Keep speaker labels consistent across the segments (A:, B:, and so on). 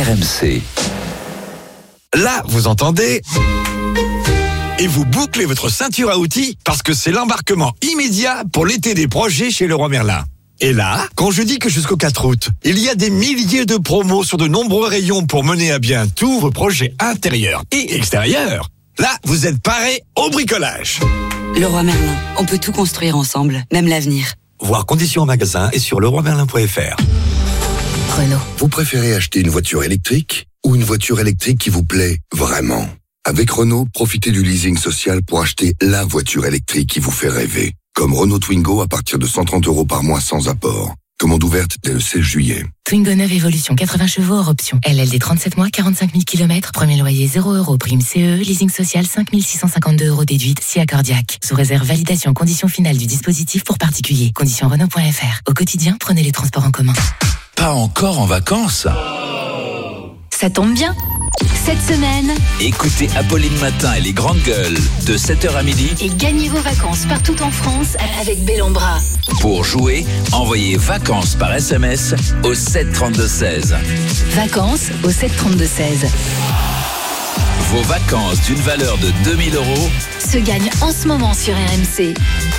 A: RMC.
B: Là, vous entendez ? Et vous bouclez votre ceinture à outils parce que c'est l'embarquement immédiat pour l'été des projets chez Leroy Merlin. Et là, quand je dis que jusqu'au 4 août, il y a des milliers de promos sur de nombreux rayons pour mener à bien tous vos projets intérieurs et extérieurs, là, vous êtes parés au bricolage.
C: Leroy Merlin, on peut tout construire ensemble, même l'avenir.
B: Voir conditions en magasin et sur leroymerlin.fr.
C: Renault.
D: Vous préférez acheter une voiture électrique ou une voiture électrique qui vous plaît vraiment ? Avec Renault, profitez du leasing social pour acheter la voiture électrique qui vous fait rêver. Comme Renault Twingo à partir de 130 € par mois sans apport. Commande ouverte dès le 16 juillet.
E: Twingo 9 Evolution, 80 chevaux hors option. LLD 37 mois, 45 000 km. Premier loyer 0 €. Prime CE. Leasing social 5 652 € déduite si accordiaque. Sous réserve validation conditions finales du dispositif pour particuliers. Conditions Renault.fr. Au quotidien, prenez les transports en commun.
A: Pas encore en vacances ?
F: Ça tombe bien. Cette semaine,
A: Écoutez Apolline Matin et les grandes gueules de 7h à midi.
F: et gagnez vos vacances partout en France avec Bellombra.
A: Pour jouer, envoyez vacances par SMS au 7 32 16.
F: Vacances au 7 32 16.
A: Vos vacances d'une valeur de 2 000 €
F: Se gagne en ce moment sur RMC.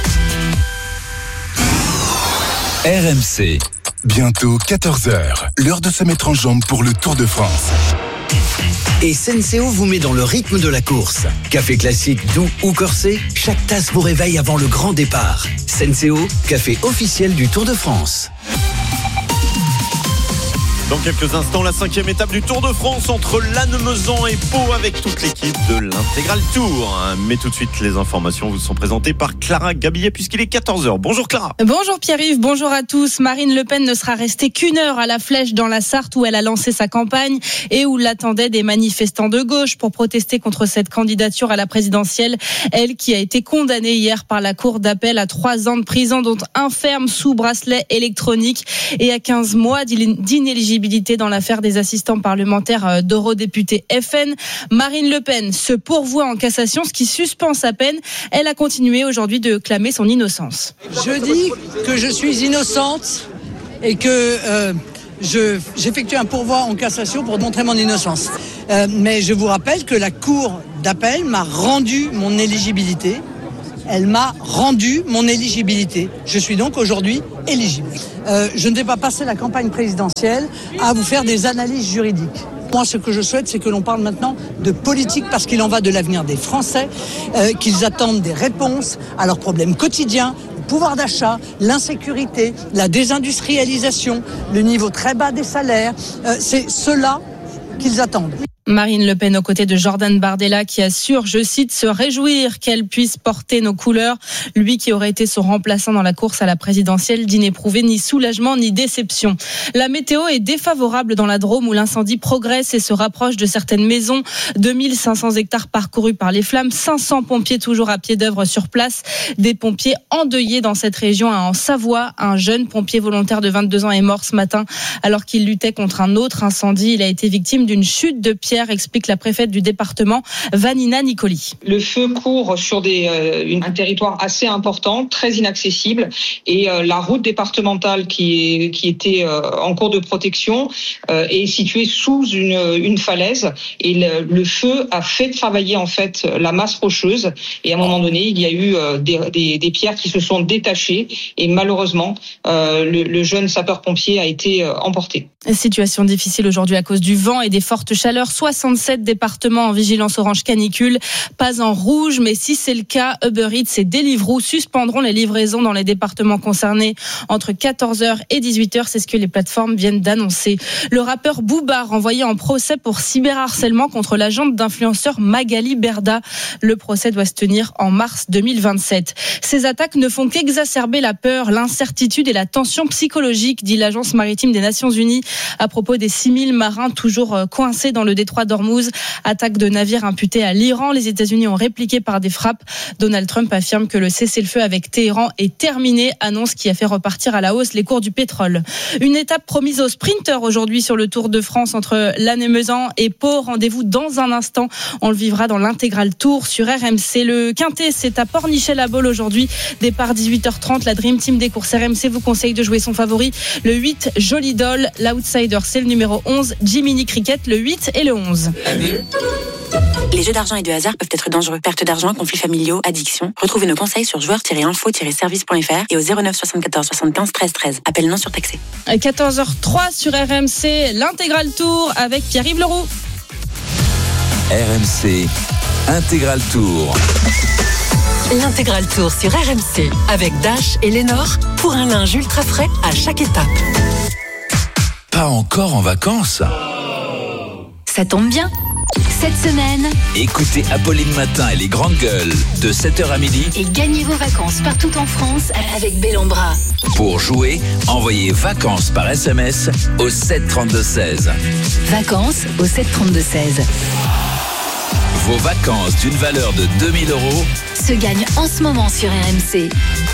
A: RMC.
G: Bientôt 14h, l'heure de se mettre en jambe pour le Tour de France.
H: Et Senseo vous met dans le rythme de la course. Café classique, doux ou corsé, chaque tasse vous réveille avant le grand départ. Senseo, café officiel du Tour de France.
I: Dans quelques instants, la 5e étape du Tour de France entre Lannemezan et Pau avec toute l'équipe de l'Intégral Tour. Mais tout de suite, les informations vous sont présentées par Clara Gabillet puisqu'il est 14h. Bonjour Clara.
J: Bonjour Pierre-Yves, bonjour à tous. Marine Le Pen ne sera restée qu'une heure à la Flèche dans la Sarthe où elle a lancé sa campagne et où l'attendaient des manifestants de gauche pour protester contre cette candidature à la présidentielle. Elle qui a été condamnée hier par la cour d'appel à 3 ans de prison dont 1 ferme sous bracelet électronique et à 15 mois d'inéligibilité dans l'affaire des assistants parlementaires d'eurodéputés FN. Marine Le Pen se pourvoit en cassation, ce qui suspend sa peine. Elle a continué aujourd'hui de clamer son innocence.
K: Je dis que je suis innocente et que j'effectue un pourvoi en cassation pour montrer mon innocence. Mais je vous rappelle que la cour d'appel m'a rendu mon éligibilité. Elle m'a rendu mon éligibilité. Je suis donc aujourd'hui éligible. Je ne vais pas passer la campagne présidentielle à vous faire des analyses juridiques. Moi, ce que je souhaite, c'est que l'on parle maintenant de politique parce qu'il en va de l'avenir des Français, qu'ils attendent des réponses à leurs problèmes quotidiens, le pouvoir d'achat, l'insécurité, la désindustrialisation, le niveau très bas des salaires. C'est cela qu'ils attendent.
J: Marine Le Pen aux côtés de Jordan Bardella qui assure, je cite, se réjouir qu'elle puisse porter nos couleurs. Lui qui aurait été son remplaçant dans la course à la présidentielle dit n'éprouver ni soulagement ni déception. La météo est défavorable dans la Drôme où l'incendie progresse et se rapproche de certaines maisons. 2500 hectares parcourus par les flammes, 500 pompiers toujours à pied d'œuvre sur place. Des pompiers endeuillés dans cette région. En Savoie, un jeune pompier volontaire de 22 ans est mort ce matin alors qu'il luttait contre un autre incendie. Il a été victime d'une chute de pierre, explique la préfète du département, Vanina Nicoli.
L: Le feu court sur un territoire assez important, très inaccessible, et la route départementale qui était en cours de protection est située sous une falaise, et le feu a fait travailler en fait la masse rocheuse, et à un moment donné, il y a eu des pierres qui se sont détachées, et malheureusement, le jeune sapeur-pompier a été emporté.
J: Situation difficile aujourd'hui à cause du vent et des fortes chaleurs. 67 départements en vigilance orange canicule, pas en rouge, mais si c'est le cas, Uber Eats et Deliveroo suspendront les livraisons dans les départements concernés entre 14h et 18h, c'est ce que les plateformes viennent d'annoncer. Le rappeur Booba renvoyé en procès pour cyberharcèlement contre l'agente d'influenceur Magali Berda. Le procès doit se tenir en mars 2027. Ces attaques ne font qu'exacerber la peur, l'incertitude et la tension psychologique, dit l'Agence maritime des Nations Unies à propos des 6000 marins toujours coincés dans le détroit d'Ormuz. Attaque de navires imputés à l'Iran. Les États-Unis ont répliqué par des frappes. Donald Trump affirme que le cessez-le-feu avec Téhéran est terminé, annonce qui a fait repartir à la hausse les cours du pétrole. Une étape promise aux sprinteurs aujourd'hui sur le Tour de France entre Lannemezan et Pau. Rendez-vous dans un instant. On le vivra dans l'Intégral Tour sur RMC. Le Quintet, c'est à Pornichet-la-Baule aujourd'hui. Départ 18h30. La Dream Team des courses RMC vous conseille de jouer son favori, le 8 Joli Doll. Là où Outsider, c'est le numéro 11. Jiminy Cricket, le 8 et le 11.
C: Les jeux d'argent et de hasard peuvent être dangereux. Perte d'argent, conflits familiaux, addiction. Retrouvez nos conseils sur joueurs-info-service.fr et au 09 74 75 13 13. Appel non surtaxé.
J: 14h03 sur RMC, l'intégral tour avec Pierre-Yves Leroux.
A: RMC Intégral Tour.
M: L'intégral tour sur RMC avec Dash et Lénore pour un linge ultra frais à chaque étape.
A: Pas encore en vacances.
F: Ça tombe bien. Cette semaine,
A: Écoutez Apolline Matin et les grandes gueules de 7h à midi.
F: et gagnez vos vacances partout en France avec Bellombra.
A: Pour jouer, envoyez vacances par SMS au 732-16.
F: Vacances au 732-16.
A: Vos vacances d'une valeur de 2000 €
F: Se gagne en ce moment sur RMC.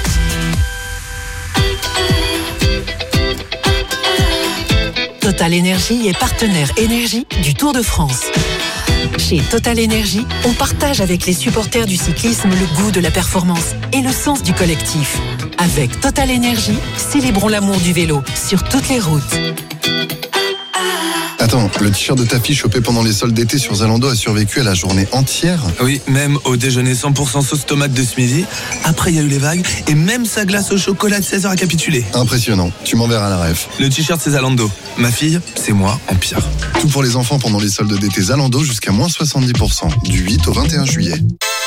M: Total Énergie est partenaire énergie du Tour de France. Chez Total Énergie, on partage avec les supporters du cyclisme le goût de la performance et le sens du collectif. Avec Total Énergie, célébrons l'amour du vélo sur toutes les routes.
N: Attends, le t-shirt de ta fille chopé pendant les soldes d'été sur Zalando a survécu à la journée entière?
O: Oui, même au déjeuner 100% sauce tomate de ce midi. Après, il y a eu les vagues et même sa glace au chocolat de 16h a capitulé.
N: Impressionnant, tu m'enverras la ref.
O: Le t-shirt, c'est Zalando. Ma fille, c'est moi en pire.
N: Tout pour les enfants pendant les soldes d'été Zalando jusqu'à moins 70%, du 8 au 21 juillet.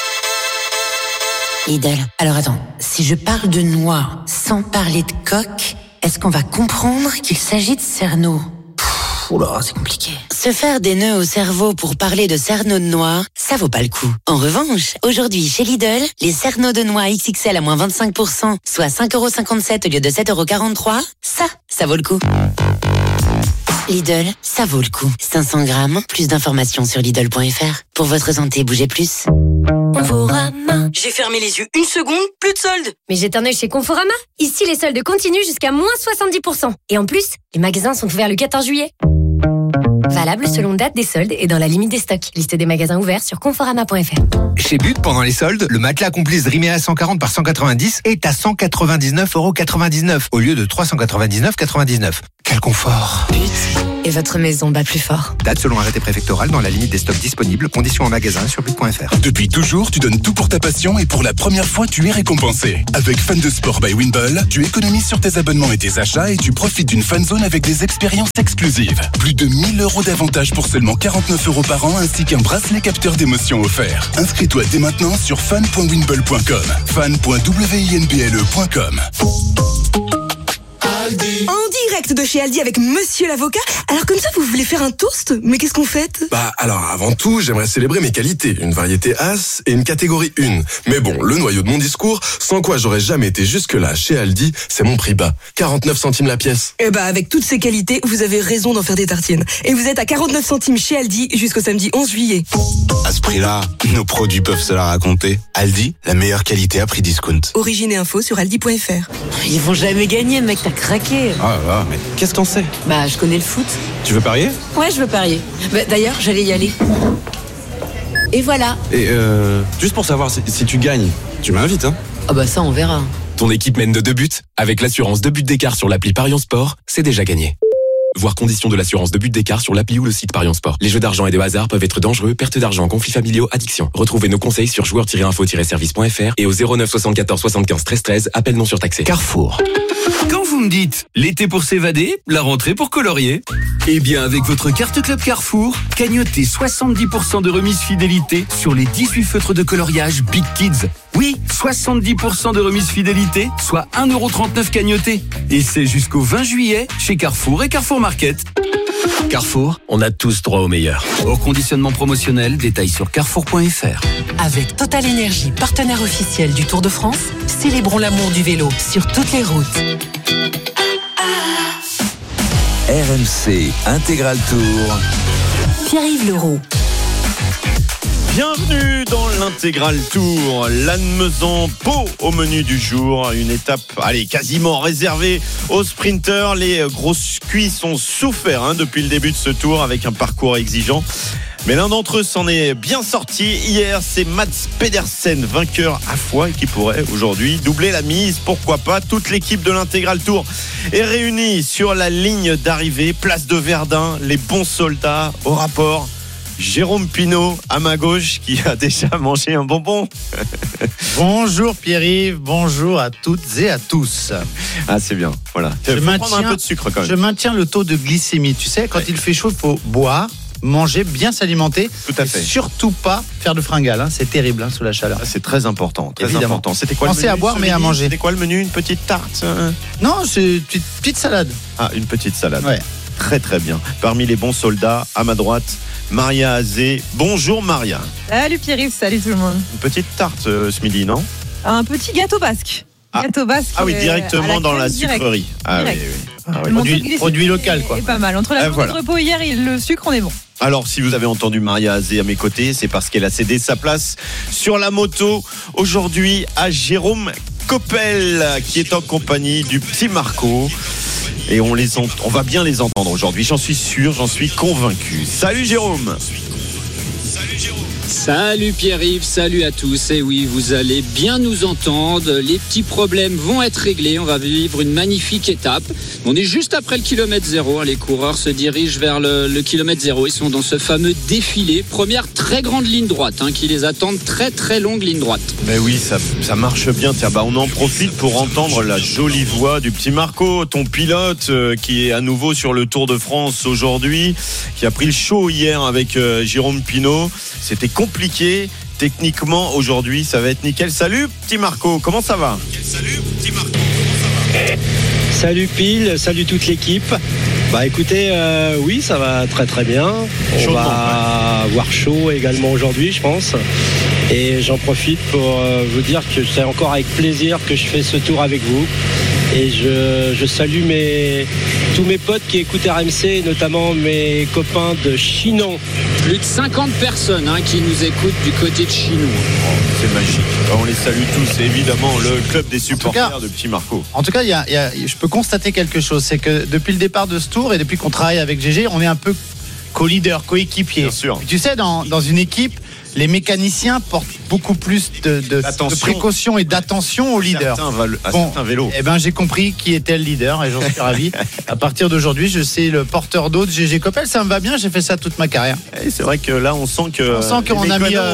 P: Lidl. Alors attends, si je parle de noix sans parler de coque, est-ce qu'on va comprendre qu'il s'agit de cerneau? Oula, c'est compliqué. Se faire des nœuds au cerveau pour parler de cerneau de noix, ça vaut pas le coup. En revanche, aujourd'hui chez Lidl, les cerneaux de noix XXL à moins 25%, soit 5,57€ au lieu de 7,43€, ça vaut le coup. Lidl, ça vaut le coup. 500 grammes, plus d'informations sur Lidl.fr. Pour votre santé, bougez plus.
Q: Conforama. J'ai fermé les yeux une seconde, plus de soldes.
R: Mais j'étais en œil chez Conforama. Ici, les soldes continuent jusqu'à moins 70%. Et en plus, les magasins sont ouverts le 14 juillet. Valable selon date des soldes et dans la limite des stocks. Liste des magasins ouverts sur Conforama.fr.
S: Chez But, pendant les soldes, le matelas Complice Rimea 140 par 190 est à 199,99€ au lieu de 399,99€. Quel confort!
R: But et votre maison bat plus fort.
S: Date selon arrêté préfectoral dans la limite des stocks disponibles. Conditions en magasin sur but.fr.
G: Depuis toujours, tu donnes tout pour ta passion et pour la première fois, tu es récompensé. Avec Fan de Sport by Winball, tu économises sur tes abonnements et tes achats et tu profites d'une fan zone avec des expériences exclusives. Plus de 1000 € d'avantages pour seulement 49€ par an ainsi qu'un bracelet capteur d'émotions offert. Inscris-toi dès maintenant sur fan.winball.com. fan.winble.com.
T: En direct de chez Aldi avec Monsieur l'avocat. Alors comme ça, vous voulez faire un toast? Mais qu'est-ce qu'on fête?
U: Alors avant tout, j'aimerais célébrer mes qualités. Une variété As et une catégorie 1. Mais bon, le noyau de mon discours, sans quoi j'aurais jamais été jusque-là chez Aldi, c'est mon prix bas. 49 centimes la pièce.
T: Avec toutes ces qualités, vous avez raison d'en faire des tartines. Et vous êtes à 49 centimes chez Aldi jusqu'au samedi 11 juillet.
V: À ce prix-là, nos produits peuvent se la raconter. Aldi, la meilleure qualité à prix discount.
T: Origine et info sur aldi.fr.
P: Ils vont jamais gagner, mec, t'as craqué.
U: Ah là, mais qu'est-ce qu'on sait?
P: Je connais le foot.
U: Tu veux parier?
P: Ouais, je veux parier. D'ailleurs, j'allais y aller. Et voilà.
U: Et juste pour savoir si tu gagnes, tu m'invites, hein?
P: Ça, on verra.
W: Ton équipe mène de 2 buts. Avec l'assurance 2 buts d'écart sur l'appli Parion Sport, c'est déjà gagné. Voir conditions de l'assurance 2 buts d'écart sur l'appli ou le site Parion Sport. Les jeux d'argent et de hasard peuvent être dangereux, perte d'argent, conflits familiaux, addiction. Retrouvez nos conseils sur joueurs-info-service.fr et au 09 74 75 13 13, appel non surtaxé.
H: Carrefour. Quand vous me dites l'été pour s'évader, la rentrée pour colorier, eh bien avec votre carte Club Carrefour, cagnotez 70% de remise fidélité sur les 18 feutres de coloriage Big Kids. Oui, 70% de remise fidélité, soit 1,39€ cagnoté. Et c'est jusqu'au 20 juillet chez Carrefour et Carrefour Market. Carrefour, on a tous droit au meilleur. Au conditionnement promotionnel, détail sur carrefour.fr.
M: Avec Total Énergie, partenaire officiel du Tour de France, célébrons l'amour du vélo sur toutes les routes.
A: RMC Intégral Tour.
M: Pierre-Yves Leroux.
I: Bienvenue dans l'intégral tour. Lannemezan-Pau au menu du jour. Une étape, quasiment réservée aux sprinteurs. Les grosses cuisses ont souffert depuis le début de ce tour avec un parcours exigeant. Mais l'un d'entre eux s'en est bien sorti hier, c'est Mats Pedersen, vainqueur à fois, qui pourrait aujourd'hui doubler la mise. Pourquoi pas? Toute l'équipe de l'Intégral Tour est réunie sur la ligne d'arrivée, place de Verdun, les bons soldats au rapport. Jérôme Pinault à ma gauche qui a déjà mangé un bonbon.
B: Bonjour Pierre-Yves, bonjour à toutes et à tous.
I: Ah c'est bien, voilà. Il faut prendre un peu de sucre quand même.
B: Je maintiens le taux de glycémie. Tu sais, quand il fait chaud, il faut boire, manger, bien s'alimenter.
I: Tout à fait.
B: Et surtout pas faire de fringales, hein. C'est terrible sous la chaleur.
I: Ah, c'est très important, très
B: évidemment.
I: important. C'était quoi le menu?
B: Pensez à boire mais à manger.
I: C'était quoi le menu? Une petite tarte?
B: Non, c'est une petite salade.
I: Ah, une petite salade.
B: Ouais.
I: Très très bien. Parmi les bons soldats, à ma droite, Maria Azé. Bonjour Maria.
D: Salut Pierre-Yves, salut tout le monde.
I: Une petite tarte ce midi, non?
D: Un petit gâteau basque. Gâteau basque.
I: Ah oui, directement dans la sucrerie. Ah oui, oui.
B: Produit local quoi.
D: C'est pas mal. Entre la journée de repos hier et le sucre, on est bon.
I: Alors, si vous avez entendu Maria Azé à mes côtés, c'est parce qu'elle a cédé sa place sur la moto aujourd'hui à Jérôme Coppel, qui est en compagnie du petit Marco. Et on va bien les entendre aujourd'hui, j'en suis sûr, j'en suis convaincu. Salut Jérôme.
E: Salut Pierre-Yves, salut à tous. Et oui, vous allez bien nous entendre. Les petits problèmes vont être réglés. On va vivre une magnifique étape. On est juste après le kilomètre 0. Les coureurs se dirigent vers le kilomètre 0. Ils sont dans ce fameux défilé. Première très grande ligne droite qui les attendent. Très très longue ligne droite.
I: Mais oui, ça marche bien. Tiens, on en profite pour entendre la jolie voix du petit Marco, ton pilote qui est à nouveau sur le Tour de France aujourd'hui, qui a pris le chaud hier avec Jérôme Pinault. C'était compliqué. Techniquement, aujourd'hui, ça va être nickel. Salut, petit Marco. Comment ça va?
X: Salut Pile, salut toute l'équipe. Bah écoutez, oui, ça va très très bien. On va avoir chaud également aujourd'hui, je pense. Et j'en profite pour vous dire que c'est encore avec plaisir que je fais ce tour avec vous. Et je salue tous mes potes qui écoutent RMC, notamment mes copains de Chinon.
E: Plus de 50 personnes qui nous écoutent du côté de Chinon.
I: Oh, c'est magique. On les salue tous. Évidemment, le club des supporters de petit Marco.
B: En tout cas, je peux constater quelque chose. C'est que depuis le départ de ce tour et depuis qu'on travaille avec GG, on est un peu co-leader, coéquipier.
I: Bien sûr.
B: Tu sais, dans une équipe, les mécaniciens portent beaucoup plus de précaution et d'attention au leader.
I: Certains vélos.
B: Eh ben, j'ai compris qui était le leader et j'en suis ravi. À partir d'aujourd'hui, je sais le porteur d'eau de GG Coppel. Ça me va bien. J'ai fait ça toute ma carrière.
I: Et c'est vrai que là, on sent qu'on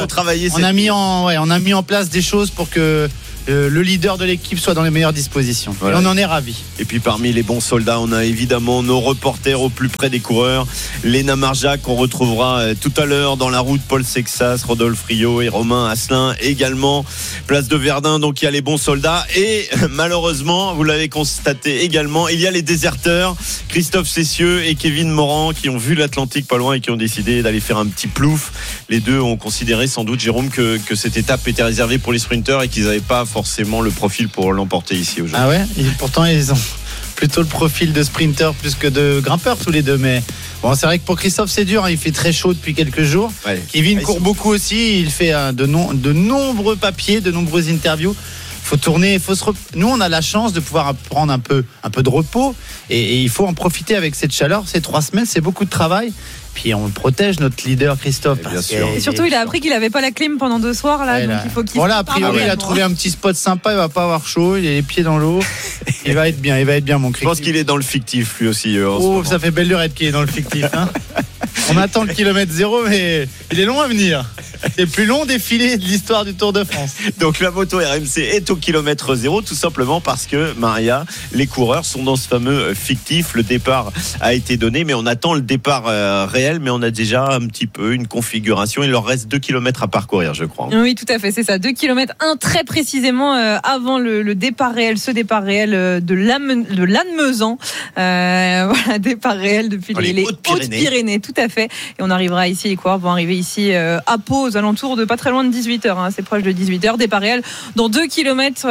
B: a mis en place des choses pour que le leader de l'équipe soit dans les meilleures dispositions. Voilà. Et on en est ravis.
I: Et puis parmi les bons soldats, on a évidemment nos reporters au plus près des coureurs. Léna Marjac, qu'on retrouvera tout à l'heure dans la route. Paul Sexas, Rodolphe Rio et Romain Asselin également. Place de Verdun, donc il y a les bons soldats. Et malheureusement, vous l'avez constaté également, il y a les déserteurs. Christophe Cessieux et Kevin Morand qui ont vu l'Atlantique pas loin et qui ont décidé d'aller faire un petit plouf. Les deux ont considéré sans doute, Jérôme, que cette étape était réservée pour les sprinteurs et qu'ils n'avaient pas forcément le profil pour l'emporter ici aujourd'hui.
B: Ah ouais, et pourtant ils ont plutôt le profil de sprinter plus que de grimpeur tous les deux. Mais bon, c'est vrai que pour Christophe c'est dur, il fait très chaud depuis quelques jours. Ouais. Kevin court beaucoup aussi, il fait de nombreux papiers, de nombreuses interviews. Faut tourner, nous on a la chance de pouvoir prendre un peu de repos et il faut en profiter avec cette chaleur. Ces 3 semaines, c'est beaucoup de travail. Puis on protège notre leader Christophe.
I: Bien sûr.
D: Et surtout, il a appris qu'il n'avait pas la clim pendant 2 soirs là, donc il faut qu'il.
B: Voilà, a priori, il a trouvé un petit spot sympa. Il va pas avoir chaud. Il a les pieds dans l'eau. Il va être bien, mon Christophe.
I: Je pense qu'il est dans le fictif lui aussi.
B: Ça fait belle lurette qu'il est dans le fictif. On attend le kilomètre 0, mais il est long à venir. C'est le plus long défilé de l'histoire du Tour de France.
I: Donc la moto RMC est au kilomètre 0, tout simplement parce que, Maria, les coureurs sont dans ce fameux fictif. Le départ a été donné, mais on attend le départ réel, mais on a déjà un petit peu une configuration. Il leur reste 2 kilomètres à parcours, je crois.
D: Oui, tout à fait, c'est ça. 2 kilomètres, très précisément avant le départ réel, ce départ réel de Lannemezan. Voilà, départ réel depuis les Hautes-Pyrénées, tout à fait. Et on arrivera ici, les coureurs vont arriver ici à Pau, aux alentours de pas très loin de 18h, c'est proche de 18h, départ réel dans 2 km,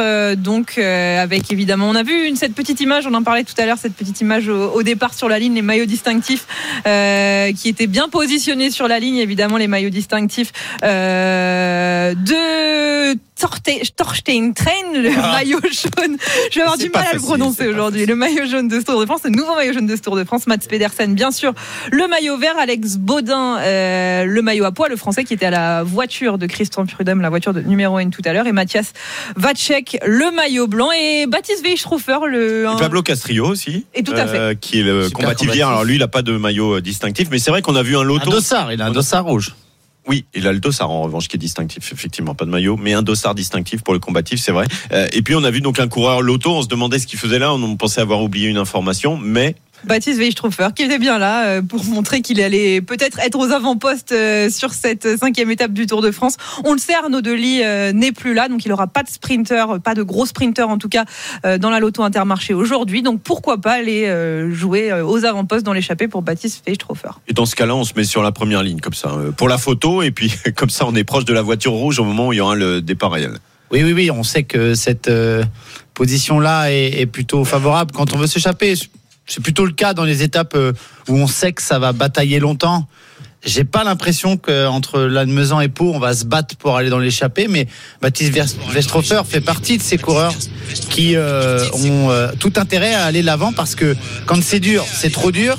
D: avec évidemment, on a vu cette petite image, on en parlait tout à l'heure, cette petite image au départ sur la ligne, les maillots distinctifs qui étaient bien positionnés sur la ligne, évidemment les maillots distinctifs de Torstein Train, le maillot jaune. Je vais avoir du mal à le prononcer aujourd'hui. Le maillot jaune de ce Tour de France, le nouveau maillot jaune de ce Tour de France. Mats Pedersen, bien sûr. Le maillot vert, Alex Baudin, le maillot à poids, le Français qui était à la voiture de Christian Prudhomme, la voiture de numéro 1 tout à l'heure. Et Matthias Vacek, le maillot blanc. Et Baptiste Weishofer,
I: et Pablo Castrillo aussi.
D: Et tout à fait.
I: Qui est le combatif hier. Alors lui, il n'a pas de maillot distinctif, mais c'est vrai qu'on a vu un loto.
B: Il a un dossard rouge.
I: Oui, il a le dossard en revanche qui est distinctif, effectivement, pas de maillot, mais un dossard distinctif pour le combatif, c'est vrai. Et puis on a vu donc un coureur loto, on se demandait ce qu'il faisait là, on pensait avoir oublié une information, mais...
D: Baptiste Weishofer qui était bien là pour montrer qu'il allait peut-être être aux avant-postes sur cette 5e étape du Tour de France. On le sait, Arnaud Delis n'est plus là, donc il n'aura pas de sprinter, pas de gros sprinter en tout cas dans la Loto Intermarché aujourd'hui. Donc pourquoi pas aller jouer aux avant-postes dans l'échappée pour Baptiste Weishofer.
I: Et dans ce cas-là, on se met sur la première ligne comme ça, pour la photo, et puis comme ça on est proche de la voiture rouge au moment où il y aura le départ réel.
B: Oui, on sait que cette position-là est plutôt favorable quand on veut s'échapper. C'est plutôt le cas dans les étapes où on sait que ça va batailler longtemps. J'ai pas l'impression qu'entre Lannemezan et Pau, on va se battre pour aller dans l'échappée, mais Baptiste Weishofer fait partie de ces coureurs qui ont tout intérêt à aller de l'avant parce que quand c'est dur, c'est trop dur.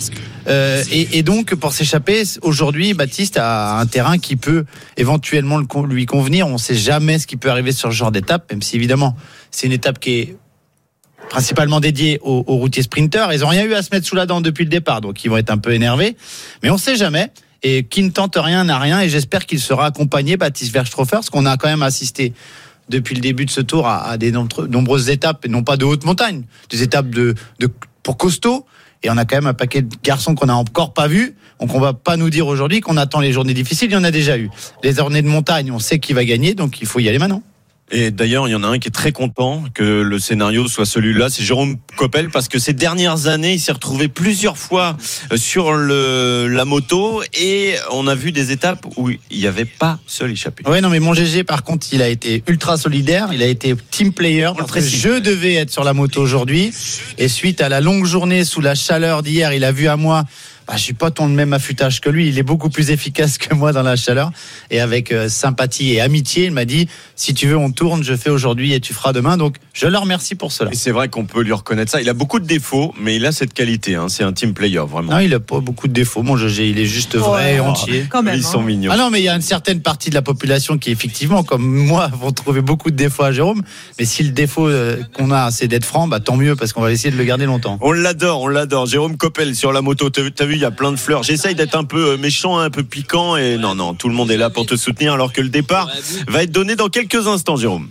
B: Et donc, pour s'échapper, aujourd'hui, Baptiste a un terrain qui peut éventuellement lui convenir. On ne sait jamais ce qui peut arriver sur ce genre d'étape, même si évidemment, c'est une étape qui est principalement dédié aux routiers sprinteurs. Ils n'ont rien eu à se mettre sous la dent depuis le départ, donc ils vont être un peu énervés. Mais on ne sait jamais. Et qui ne tente rien n'a rien. Et j'espère qu'il sera accompagné, Baptiste Weishofer, parce qu'on a quand même assisté depuis le début de ce tour à des nombreuses étapes, et non pas de haute montagne, des étapes pour costauds. Et on a quand même un paquet de garçons qu'on n'a encore pas vus. Donc on ne va pas nous dire aujourd'hui qu'on attend les journées difficiles. Il y en a déjà eu. Les journées de montagne, on sait qui va gagner, donc il faut y aller maintenant.
I: Et d'ailleurs, il y en a un qui est très content que le scénario soit celui-là, c'est Jérôme Coppel, parce que ces dernières années, il s'est retrouvé plusieurs fois sur la moto et on a vu des étapes où il n'y avait pas seul échappé.
B: Oui, non, mais mon GG, par contre, il a été ultra solidaire, il a été team player, parce que je devais être sur la moto aujourd'hui et suite à la longue journée sous la chaleur d'hier, il a vu à moi... je suis pas ton même affûtage que lui, il est beaucoup plus efficace que moi dans la chaleur et avec sympathie et amitié, il m'a dit si tu veux on tourne, je fais aujourd'hui et tu feras demain, donc je le remercie pour cela.
I: Et c'est vrai qu'on peut lui reconnaître ça, il a beaucoup de défauts mais il a cette qualité, c'est un team player vraiment.
B: Non, il a pas beaucoup de défauts, mon GG, il est juste vrai et entier.
D: Quand même,
I: ils sont mignons.
B: Ah non, mais il y a une certaine partie de la population qui effectivement comme moi vont trouver beaucoup de défauts à Jérôme, mais si le défaut qu'on a c'est d'être franc, tant mieux parce qu'on va essayer de le garder longtemps.
I: On l'adore, Jérôme Coppel sur la moto, t'as vu il y a plein de fleurs. J'essaye d'être un peu méchant, un peu piquant et non, tout le monde est là pour te soutenir alors que le départ va être donné dans quelques instants, Jérôme.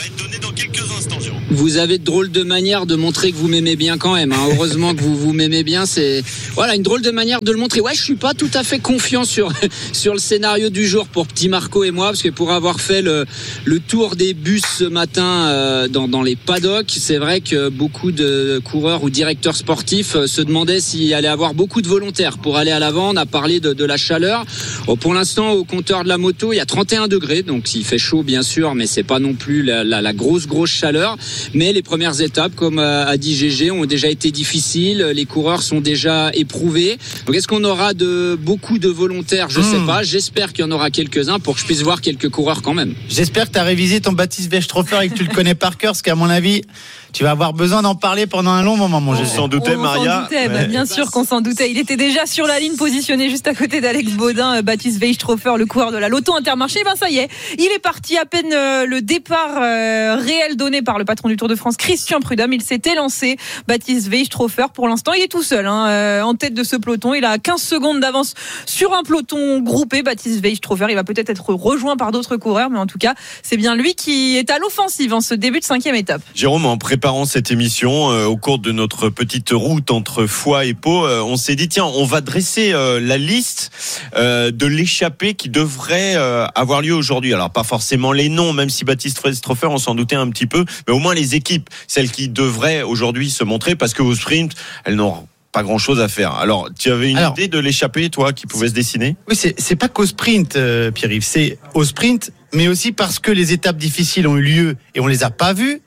E: Vous avez de drôles de manière de montrer que vous m'aimez bien quand même. Heureusement que vous m'aimez bien. C'est une drôle de manière de le montrer. Ouais, je suis pas tout à fait confiant sur le scénario du jour pour petit Marco et moi, parce que pour avoir fait le tour des bus ce matin dans les paddocks, c'est vrai que beaucoup de coureurs ou directeurs sportifs se demandaient s'il allait avoir beaucoup de volontaires pour aller à l'avant. On a parlé de la chaleur. Pour l'instant, au compteur de la moto, il y a 31 degrés, donc il fait chaud bien sûr, mais c'est pas non plus la grosse chaleur. Mais les premières étapes, comme a dit GG, ont déjà été difficiles. Les coureurs sont déjà éprouvés. Donc est-ce qu'on aura beaucoup de volontaires? Je sais pas. J'espère qu'il y en aura quelques-uns pour que je puisse voir quelques coureurs quand même.
B: J'espère que tu as révisé ton Baptiste Weishofer et que tu le connais par cœur, parce qu'à mon avis, tu vas avoir besoin d'en parler pendant un long moment, mon GG.
I: On s'en doutait, Maria.
D: Bien sûr qu'on s'en doutait. Il était déjà sur la ligne, positionné juste à côté d'Alex Baudin, Baptiste Weishofer, le coureur de la Loto Intermarché. Ça y est, il est parti à peine le départ réel donné par le patron du Tour de France, Christian Prudhomme. Il s'est élancé, Baptiste Weishofer. Pour l'instant, il est tout seul en tête de ce peloton. Il a 15 secondes d'avance sur un peloton groupé. Baptiste Weishofer, il va peut-être être rejoint par d'autres coureurs, mais en tout cas, c'est bien lui qui est à l'offensive en ce début de 5e étape.
I: Jérôme, en préparant cette émission, au cours de notre petite route entre Foix et Pau, on s'est dit tiens, on va dresser la liste de l'échappée qui devrait avoir lieu aujourd'hui. Alors pas forcément les noms, même si Baptiste Weishofer, on s'en doutait un petit peu, mais au moins les équipes, celles qui devraient aujourd'hui se montrer, parce qu'au sprint, elles n'auront pas grand chose à faire. Alors, tu avais une idée de l'échappée, toi, qui pouvait se dessiner?
B: Oui, c'est pas qu'au sprint, Pierre-Yves, c'est au sprint, mais aussi parce que les étapes difficiles ont eu lieu et on les a pas vues.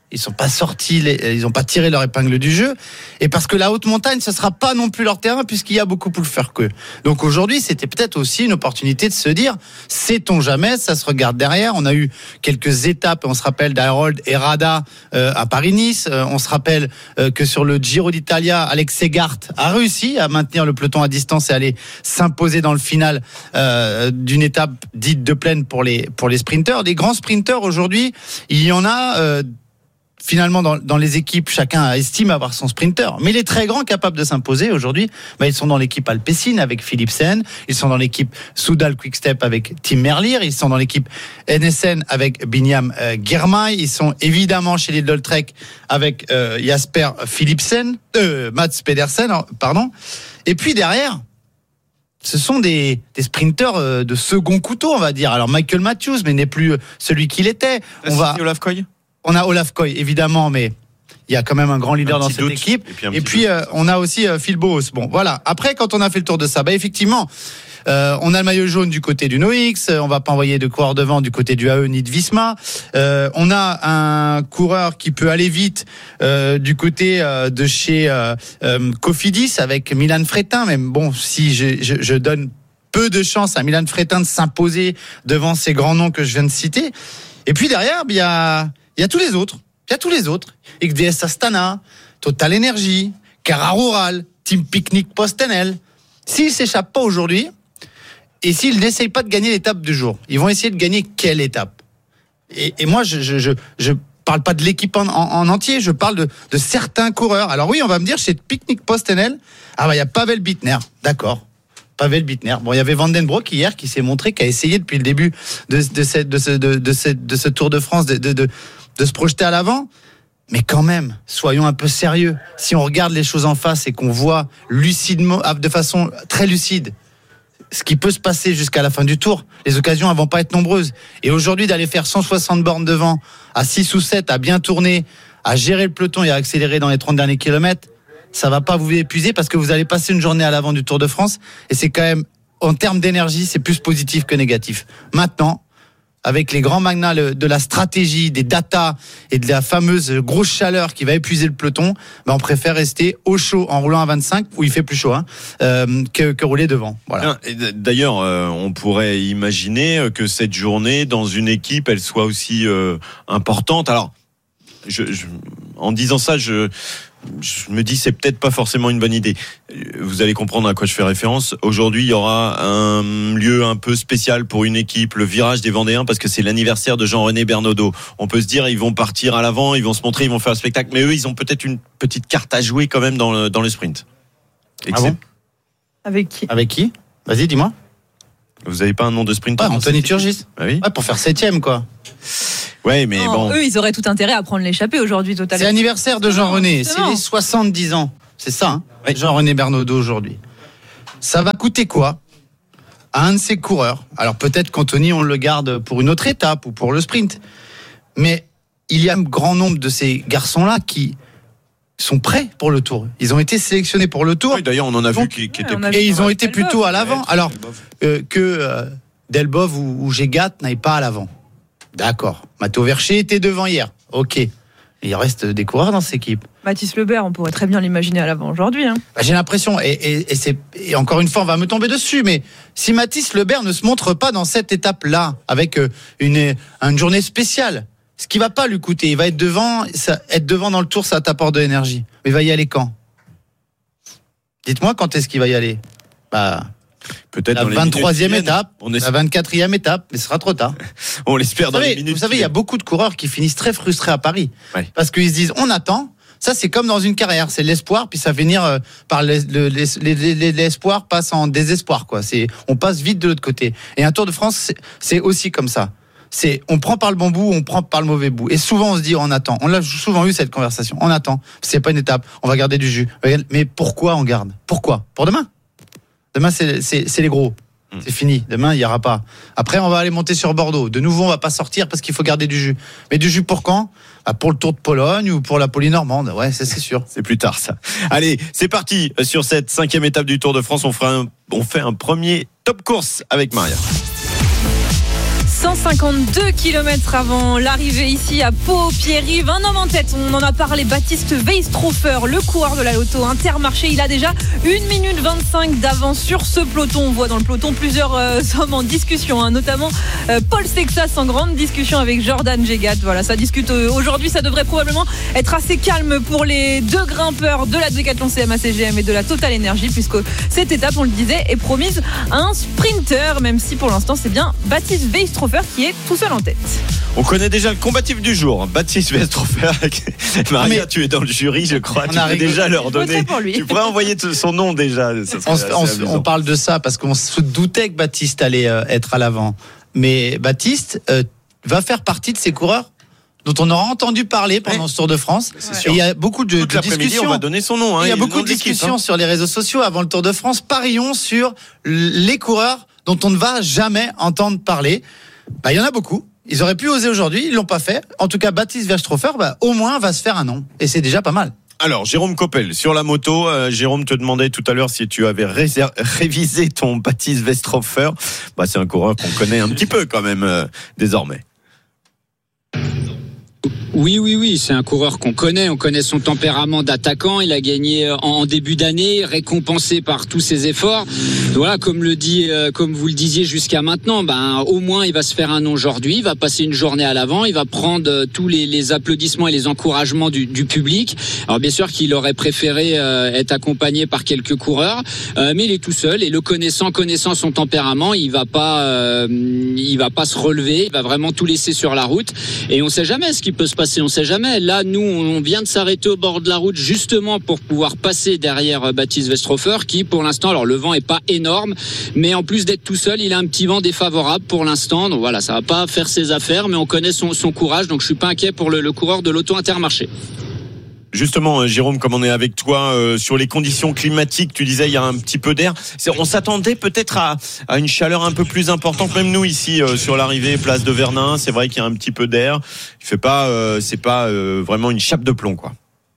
B: Ils sont pas sortis, ils ont pas tiré leur épingle du jeu. Et parce que la haute montagne, ce sera pas non plus leur terrain puisqu'il y a beaucoup plus faire qu'eux. Donc aujourd'hui, c'était peut-être aussi une opportunité de se dire, sait-on jamais, ça se regarde derrière. On a eu quelques étapes, on se rappelle d'Harold et Rada à Paris-Nice. On se rappelle que sur le Giro d'Italia, Alex Segart a réussi à maintenir le peloton à distance et aller s'imposer dans le final d'une étape dite de plaine pour les sprinteurs. Des grands sprinteurs aujourd'hui, il y en a finalement dans les équipes, chacun estime avoir son sprinter. Mais les très grands capables de s'imposer aujourd'hui, ils sont dans l'équipe Alpecin avec Philipsen, ils sont dans l'équipe Soudal Quick-Step avec Tim Merlier, ils sont dans l'équipe NSN avec Binyam Girmay, ils sont évidemment chez les Lidl-Trek avec Jasper Philipsen, Mats Pedersen, pardon. Et puis derrière, ce sont des sprinteurs de second couteau, on va dire. Alors Michael Matthews, mais n'est plus celui qu'il était.
I: Olaf Koy.
B: On a Olaf Koy, évidemment, mais il y a quand même un grand leader dans cette équipe. Et puis on a aussi Phil Boos. Bon, voilà. Après, quand on a fait le tour de ça, effectivement, on a le maillot jaune du côté du NOX. On va pas envoyer de coureur devant du côté du AE ni de Visma. On a un coureur qui peut aller vite du côté de chez Cofidis avec Milan Fretin. Même bon, si je donne peu de chance à Milan Fretin de s'imposer devant ces grands noms que je viens de citer. Et puis derrière, il y a tous les autres. Il y a tous les autres. XDS Astana, Total Energy, Cara Rural, Team Picnic PostNL. S'ils s'échappent pas aujourd'hui, et s'ils n'essayent pas de gagner l'étape du jour, ils vont essayer de gagner quelle étape? Et moi, je parle pas de l'équipe en entier, je parle de certains coureurs. Alors oui, on va me dire, chez Picnic PostNL, il y a Pavel Bittner, d'accord. Pavel Bittner. Bon, il y avait Van den Broek hier qui s'est montré, qui a essayé depuis le début de ce Tour de France de se projeter à l'avant. Mais quand même, soyons un peu sérieux. Si on regarde les choses en face et qu'on voit lucidement, de façon très lucide, ce qui peut se passer jusqu'à la fin du Tour, les occasions ne vont pas être nombreuses. Et aujourd'hui, d'aller faire 160 bornes devant, à 6 ou 7, à bien tourner, à gérer le peloton et à accélérer dans les 30 derniers kilomètres, ça va pas vous épuiser parce que vous allez passer une journée à l'avant du Tour de France et c'est quand même, en termes d'énergie, c'est plus positif que négatif. Maintenant, avec les grands magnats de la stratégie, des datas et de la fameuse grosse chaleur qui va épuiser le peloton, on préfère rester au chaud en roulant à 25 où il fait plus chaud que rouler devant. Voilà.
I: D'ailleurs, on pourrait imaginer que cette journée dans une équipe, elle soit aussi importante. Alors, en disant ça, je me dis c'est peut-être pas forcément une bonne idée. Vous allez comprendre à quoi je fais référence. Aujourd'hui, il y aura un lieu un peu spécial pour une équipe, le virage des Vendéens, parce que c'est l'anniversaire de Jean-René Bernaudot. On peut se dire ils vont partir à l'avant, ils vont se montrer, ils vont faire le spectacle, mais eux, ils ont peut-être une petite carte à jouer quand même dans le sprint.
B: Ah bon ?
D: Avec qui ?
B: Avec qui ? Vas-y, dis-moi.
I: Vous avez pas un nom de sprinter ?
B: Anthony Turgis.
I: Ah oui.
B: Pour faire 7ème, quoi.
I: Ouais, mais bon.
D: Eux, ils auraient tout intérêt à prendre l'échappée aujourd'hui, totalement.
B: C'est l'anniversaire de Jean-René. C'est les 70 ans. C'est ça,
I: oui.
B: Jean-René Bernaudot aujourd'hui. Ça va coûter quoi à un de ses coureurs? Alors peut-être qu'Anthony, on le garde pour une autre étape ou pour le sprint. Mais il y a un grand nombre de ces garçons-là qui sont prêts pour le Tour. Ils ont été sélectionnés pour le Tour.
I: Oui, d'ailleurs, on en a vu qui étaient
B: et ils ont été plutôt à l'avant. Alors que Delbov ou Gégat n'aillent pas à l'avant. D'accord. Matteo Vercher était devant hier. Ok. Il reste des coureurs dans cette équipe.
D: Mathis Lebert, on pourrait très bien l'imaginer à l'avune aujourd'hui.
B: J'ai l'impression, et encore une fois, on va me tomber dessus, mais si Mathis Lebert ne se montre pas dans cette étape-là, avec une journée spéciale, ce qui va pas lui coûter, il va être devant dans le Tour, ça t'apporte de l'énergie. Mais il va y aller quand ? Dites-moi quand est-ce qu'il va y aller ? Peut-être la 23e étape, la 24e étape, mais ce sera trop tard.
I: On l'espère dans les minutes.
B: Vous savez, il y a beaucoup de coureurs qui finissent très frustrés à Paris. Ouais. Parce qu'ils se disent, on attend. Ça, c'est comme dans une carrière. C'est l'espoir, puis ça va finir par l'espoir passe en désespoir, quoi. On passe vite de l'autre côté. Et un Tour de France, c'est aussi comme ça. On prend par le bon bout, on prend par le mauvais bout. Et souvent, on se dit, on attend. On l'a souvent eu, cette conversation. On attend. C'est pas une étape. On va garder du jus. Mais pourquoi on garde ? Pourquoi ? Pour demain ? Demain, c'est les gros. C'est fini. Demain, il n'y aura pas. Après, on va aller monter sur Bordeaux. De nouveau, on ne va pas sortir parce qu'il faut garder du jus. Mais du jus pour quand ? Pour le Tour de Pologne ou pour la Polynormande. Ouais, c'est sûr.
I: C'est plus tard, ça. Allez, c'est parti. Sur cette 5e étape du Tour de France, on fait un premier top course avec Maria.
D: 152 km avant l'arrivée ici à Pau, Pierre-Yves, un homme en tête, on en a parlé, Baptiste Weistrofer, le coureur de la Lotto Intermarché. Il a déjà 1 minute 25 d'avance sur ce peloton. On voit dans le peloton plusieurs hommes en discussion, notamment Paul Sexas en grande discussion avec Jordan Jegat. Voilà, ça discute aujourd'hui. Ça devrait probablement être assez calme pour les deux grimpeurs de la Décathlon CMA CGM et de la Total Energy, puisque cette étape, on le disait, est promise à un sprinter, même si pour l'instant c'est bien Baptiste Weistrofer qui est tout seul en tête.
I: On connaît déjà le combatif du jour, Baptiste Weistrofer. Maria, tu es dans le jury, je crois. Tu peux déjà leur donner. Tu pourrais envoyer son nom déjà.
B: On parle de ça parce qu'on se doutait que Baptiste allait être à l'avant. Mais Baptiste va faire partie de ces coureurs dont on aura entendu parler pendant ce Tour de France. Et il y a beaucoup de discussions.
I: On va donner son nom.
B: Il y a beaucoup de discussions sur les réseaux sociaux avant le Tour de France. Parions sur les coureurs dont on ne va jamais entendre parler. Il y en a beaucoup. Ils auraient pu oser aujourd'hui, ils l'ont pas fait. En tout cas, Baptiste Weistrofer, au moins, va se faire un nom. Et c'est déjà pas mal.
I: Alors, Jérôme Coppel, sur la moto, Jérôme te demandait tout à l'heure si tu avais révisé ton Baptiste Weistrofer. C'est un coureur qu'on connaît un petit peu quand même désormais.
E: Oui, c'est un coureur qu'on connaît. On connaît son tempérament d'attaquant. Il a gagné en début d'année, récompensé par tous ses efforts. Voilà, comme vous le disiez jusqu'à maintenant, au moins il va se faire un nom aujourd'hui. Il va passer une journée à l'avant. Il va prendre tous les applaudissements et les encouragements du public. Alors bien sûr qu'il aurait préféré être accompagné par quelques coureurs, mais il est tout seul et le connaissant son tempérament, il va pas se relever. Il va vraiment tout laisser sur la route. Et on sait jamais ce qui peut se passer. On sait jamais. Là, nous, on vient de s'arrêter au bord de la route justement pour pouvoir passer derrière Baptiste Weistrofer qui, pour l'instant, alors le vent est pas énorme, mais en plus d'être tout seul, il a un petit vent défavorable pour l'instant. Donc voilà, ça va pas faire ses affaires, mais on connaît son courage. Donc je suis pas inquiet pour le coureur de l'Auto Intermarché.
I: Justement, Jérôme, comme on est avec toi sur les conditions climatiques, tu disais il y a un petit peu d'air. On s'attendait peut-être à une chaleur un peu plus importante. Même nous ici sur l'arrivée, place de Vernin, c'est vrai qu'il y a un petit peu d'air. Il fait pas, c'est pas vraiment une chape de plomb, quoi.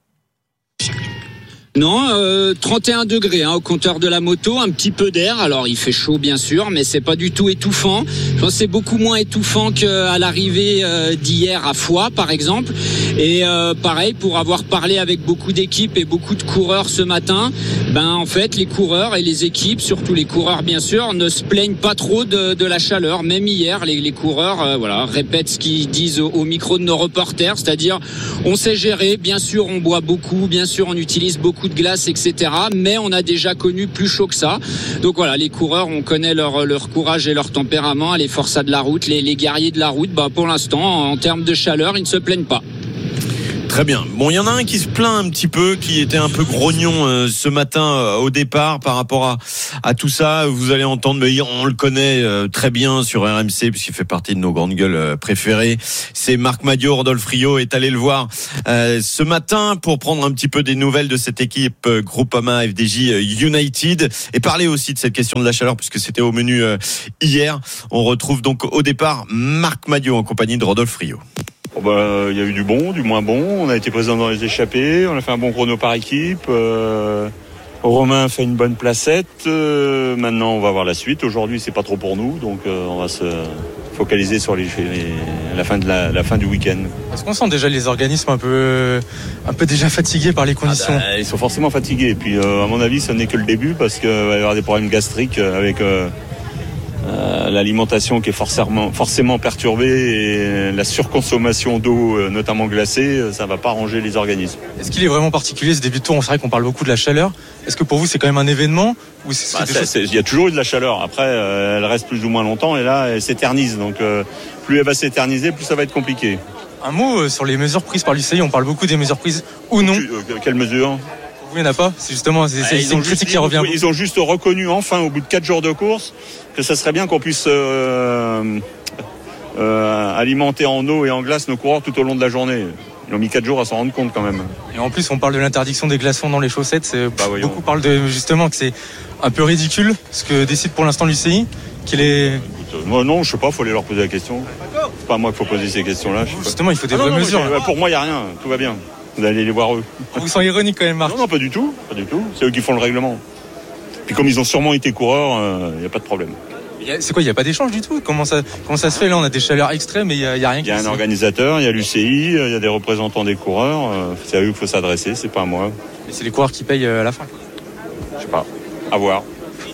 E: Non, 31 degrés au compteur de la moto, un petit peu d'air. Alors il fait chaud bien sûr, mais c'est pas du tout étouffant. Je pense que c'est beaucoup moins étouffant qu'à l'arrivée d'hier à Foix par exemple. Et pareil, pour avoir parlé avec beaucoup d'équipes et beaucoup de coureurs ce matin, en fait les coureurs et les équipes, surtout les coureurs bien sûr, ne se plaignent pas trop de la chaleur. Même hier, les coureurs répètent ce qu'ils disent au micro de nos reporters, c'est-à-dire on sait gérer, bien sûr on boit beaucoup, bien sûr on utilise beaucoup de glace, etc. Mais on a déjà connu plus chaud que ça. Donc voilà, les coureurs, on connaît leur courage et leur tempérament, les forçats de la route, les guerriers de la route. Pour l'instant, en termes de chaleur, ils ne se plaignent pas.
I: Très bien. Bon, il y en a un qui se plaint un petit peu, qui était un peu grognon ce matin au départ par rapport à tout ça. Vous allez entendre, mais on le connaît très bien sur RMC puisqu'il fait partie de nos grandes gueules préférées. C'est Marc Madiot. Rodolphe Riot est allé le voir ce matin pour prendre un petit peu des nouvelles de cette équipe Groupama FDJ United et parler aussi de cette question de la chaleur puisque c'était au menu hier. On retrouve donc au départ Marc Madiot en compagnie de Rodolphe Riot.
C: Il y a eu du bon, du moins bon. On a été présent dans les échappées. On a fait un bon chrono par équipe. Romain fait une bonne placette. Maintenant, on va voir la suite. Aujourd'hui, c'est pas trop pour nous, donc on va se focaliser sur la fin du week-end.
J: Est-ce qu'on sent déjà les organismes un peu déjà fatigués par les conditions ?
C: Ils sont forcément fatigués. Et puis, à mon avis, ce n'est que le début parce qu'il va y avoir des problèmes gastriques avec l'alimentation qui est forcément perturbée et la surconsommation d'eau, notamment glacée, ça va pas arranger les organismes.
J: Est-ce qu'il est vraiment particulier ce début de tour ? C'est vrai qu'on parle beaucoup de la chaleur. Est-ce que pour vous c'est quand même un événement ou
C: il y a toujours eu de la chaleur. Après, elle reste plus ou moins longtemps et là, elle s'éternise. Donc, plus elle va s'éterniser, plus ça va être compliqué.
J: Un mot sur les mesures prises par l'UCI. On parle beaucoup des mesures prises ou non.
C: Quelles mesures ?
J: Il n'y en a pas, c'est justement c'est une critique qui revient.
C: Ils ont juste reconnu enfin au bout de 4 jours de course que ça serait bien qu'on puisse alimenter en eau et en glace nos coureurs tout au long de la journée. Ils ont mis 4 jours à s'en rendre compte quand même.
J: Et en plus on parle de l'interdiction des glaçons dans les chaussettes. Beaucoup parlent justement que c'est un peu ridicule ce que décide pour l'instant l'UCI.
C: Moi non, je sais pas, il faut aller leur poser la question. C'est pas à moi qu'il faut poser ces questions-là.
J: Justement, il faut des vraies mesures.
C: Pour moi, il n'y a rien, tout va bien. Vous allez les voir eux.
J: Vous sont ironique quand même, Marc.
C: Non, pas du tout. C'est eux qui font le règlement. Puis comme ils ont sûrement été coureurs, il n'y a pas de problème.
J: C'est quoi, il n'y a pas d'échange du tout? Comment ça se fait là? On a des chaleurs extrêmes et il y a rien.
C: Il y a un organisateur, il y a l'UCI, il y a des représentants des coureurs. C'est à eux qu'il faut s'adresser, c'est pas à moi.
J: Et c'est les coureurs qui payent à la fin.
C: Je sais pas. À voir.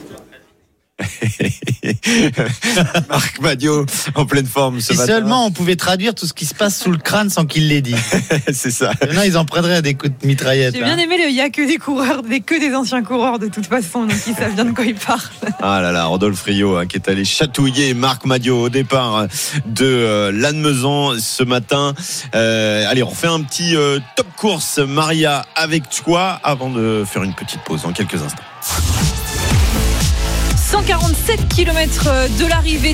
I: Marc Madiot en pleine forme ce matin.
B: Si seulement on pouvait traduire tout ce qui se passe sous le crâne sans qu'il l'ait dit.
I: C'est ça.
B: Maintenant ils en prendraient des coups de mitraillette.
D: J'ai bien aimé il y a que des coureurs, que des anciens coureurs de toute façon, donc ils savent bien de quoi ils parlent.
I: Ah là là, Rodolphe Rio qui est allé chatouiller Marc Madiot au départ de Lannemezan ce matin. Allez, on refait un petit top course Maria avec toi avant de faire une petite pause dans quelques instants.
D: 147 km de l'arrivée,